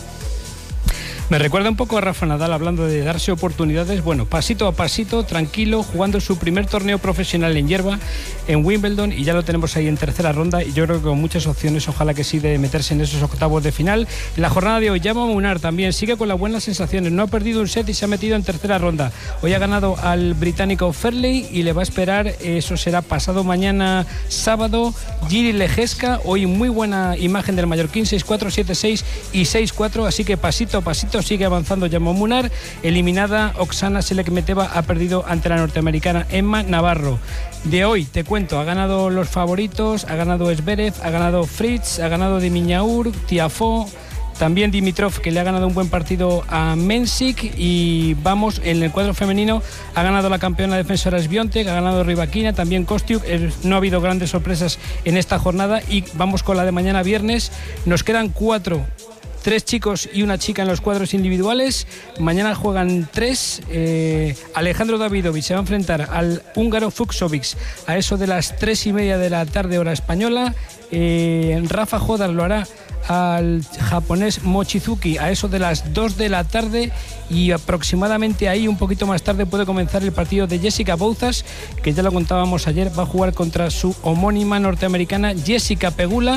Me recuerda un poco a Rafa Nadal hablando de darse oportunidades. Bueno, pasito a pasito, tranquilo, jugando su primer torneo profesional en hierba en Wimbledon y ya lo tenemos ahí en tercera ronda y yo creo que con muchas opciones, ojalá que sí, de meterse en esos octavos de final. En la jornada de hoy, Llama Munar también sigue con las buenas sensaciones, no ha perdido un set y se ha metido en tercera ronda. Hoy ha ganado al británico Fairley y le va a esperar, eso será pasado mañana sábado, Giri Lejeska. Hoy muy buena imagen del mallorquín, seis cuatro, siete seis y seis cuatro, así que pasito a pasito sigue avanzando Llama Munar. Eliminada Oksana Selekmeteva, ha perdido ante la norteamericana Emma Navarro. De hoy, te cuento, ha ganado los favoritos, ha ganado Zverev, ha ganado Fritz, ha ganado Dimiñaur, Tiafoe, también Dimitrov, que le ha ganado un buen partido a Mensik. Y vamos, en el cuadro femenino ha ganado la campeona defensora Swiatek, ha ganado Rybakina, también Kostiuk. Eh, no ha habido grandes sorpresas en esta jornada y vamos con la de mañana viernes. Nos quedan cuatro. Tres chicos y una chica en los cuadros individuales. Mañana juegan tres. Eh, Alejandro Davidovich se va a enfrentar al húngaro Fucsovic a eso de las tres y media de la tarde, hora española. Eh, Rafa Jodar lo hará al japonés Mochizuki a eso de las dos de la tarde y aproximadamente ahí un poquito más tarde puede comenzar el partido de Jessica Bouzas, que ya lo contábamos ayer, va a jugar contra su homónima norteamericana Jessica Pegula.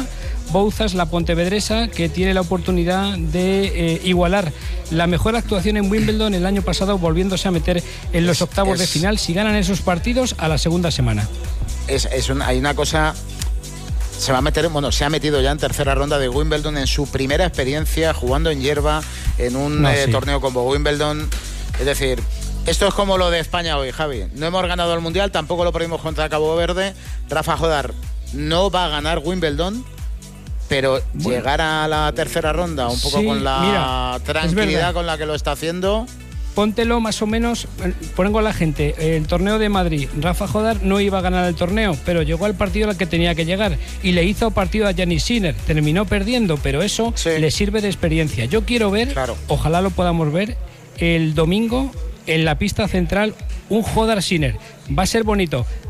Bouzas, la pontevedresa, que tiene la oportunidad de eh, igualar la mejor actuación en Wimbledon el año pasado, volviéndose a meter en los octavos es, de final si ganan esos partidos a la segunda semana. Es, es un, hay una cosa... Se va a meter, bueno, se ha metido ya en tercera ronda de Wimbledon en su primera experiencia jugando en hierba en un no, eh, sí. torneo como Wimbledon. Es decir, esto es como lo de España hoy, Javi. No hemos ganado el Mundial, tampoco lo perdimos contra Cabo Verde. Rafa Jodar no va a ganar Wimbledon, pero bueno, llegar a la tercera ronda un poco sí, con la mira, tranquilidad con la que lo está haciendo... Póntelo más o menos, pongo a la gente, el torneo de Madrid, Rafa Jodar no iba a ganar el torneo, pero llegó al partido al que tenía que llegar y le hizo partido a Jannik Sinner, terminó perdiendo, pero eso sí. le sirve de experiencia. Yo quiero ver, claro. ojalá lo podamos ver, el domingo en la pista central, un Jodar Sinner. Va a ser bonito.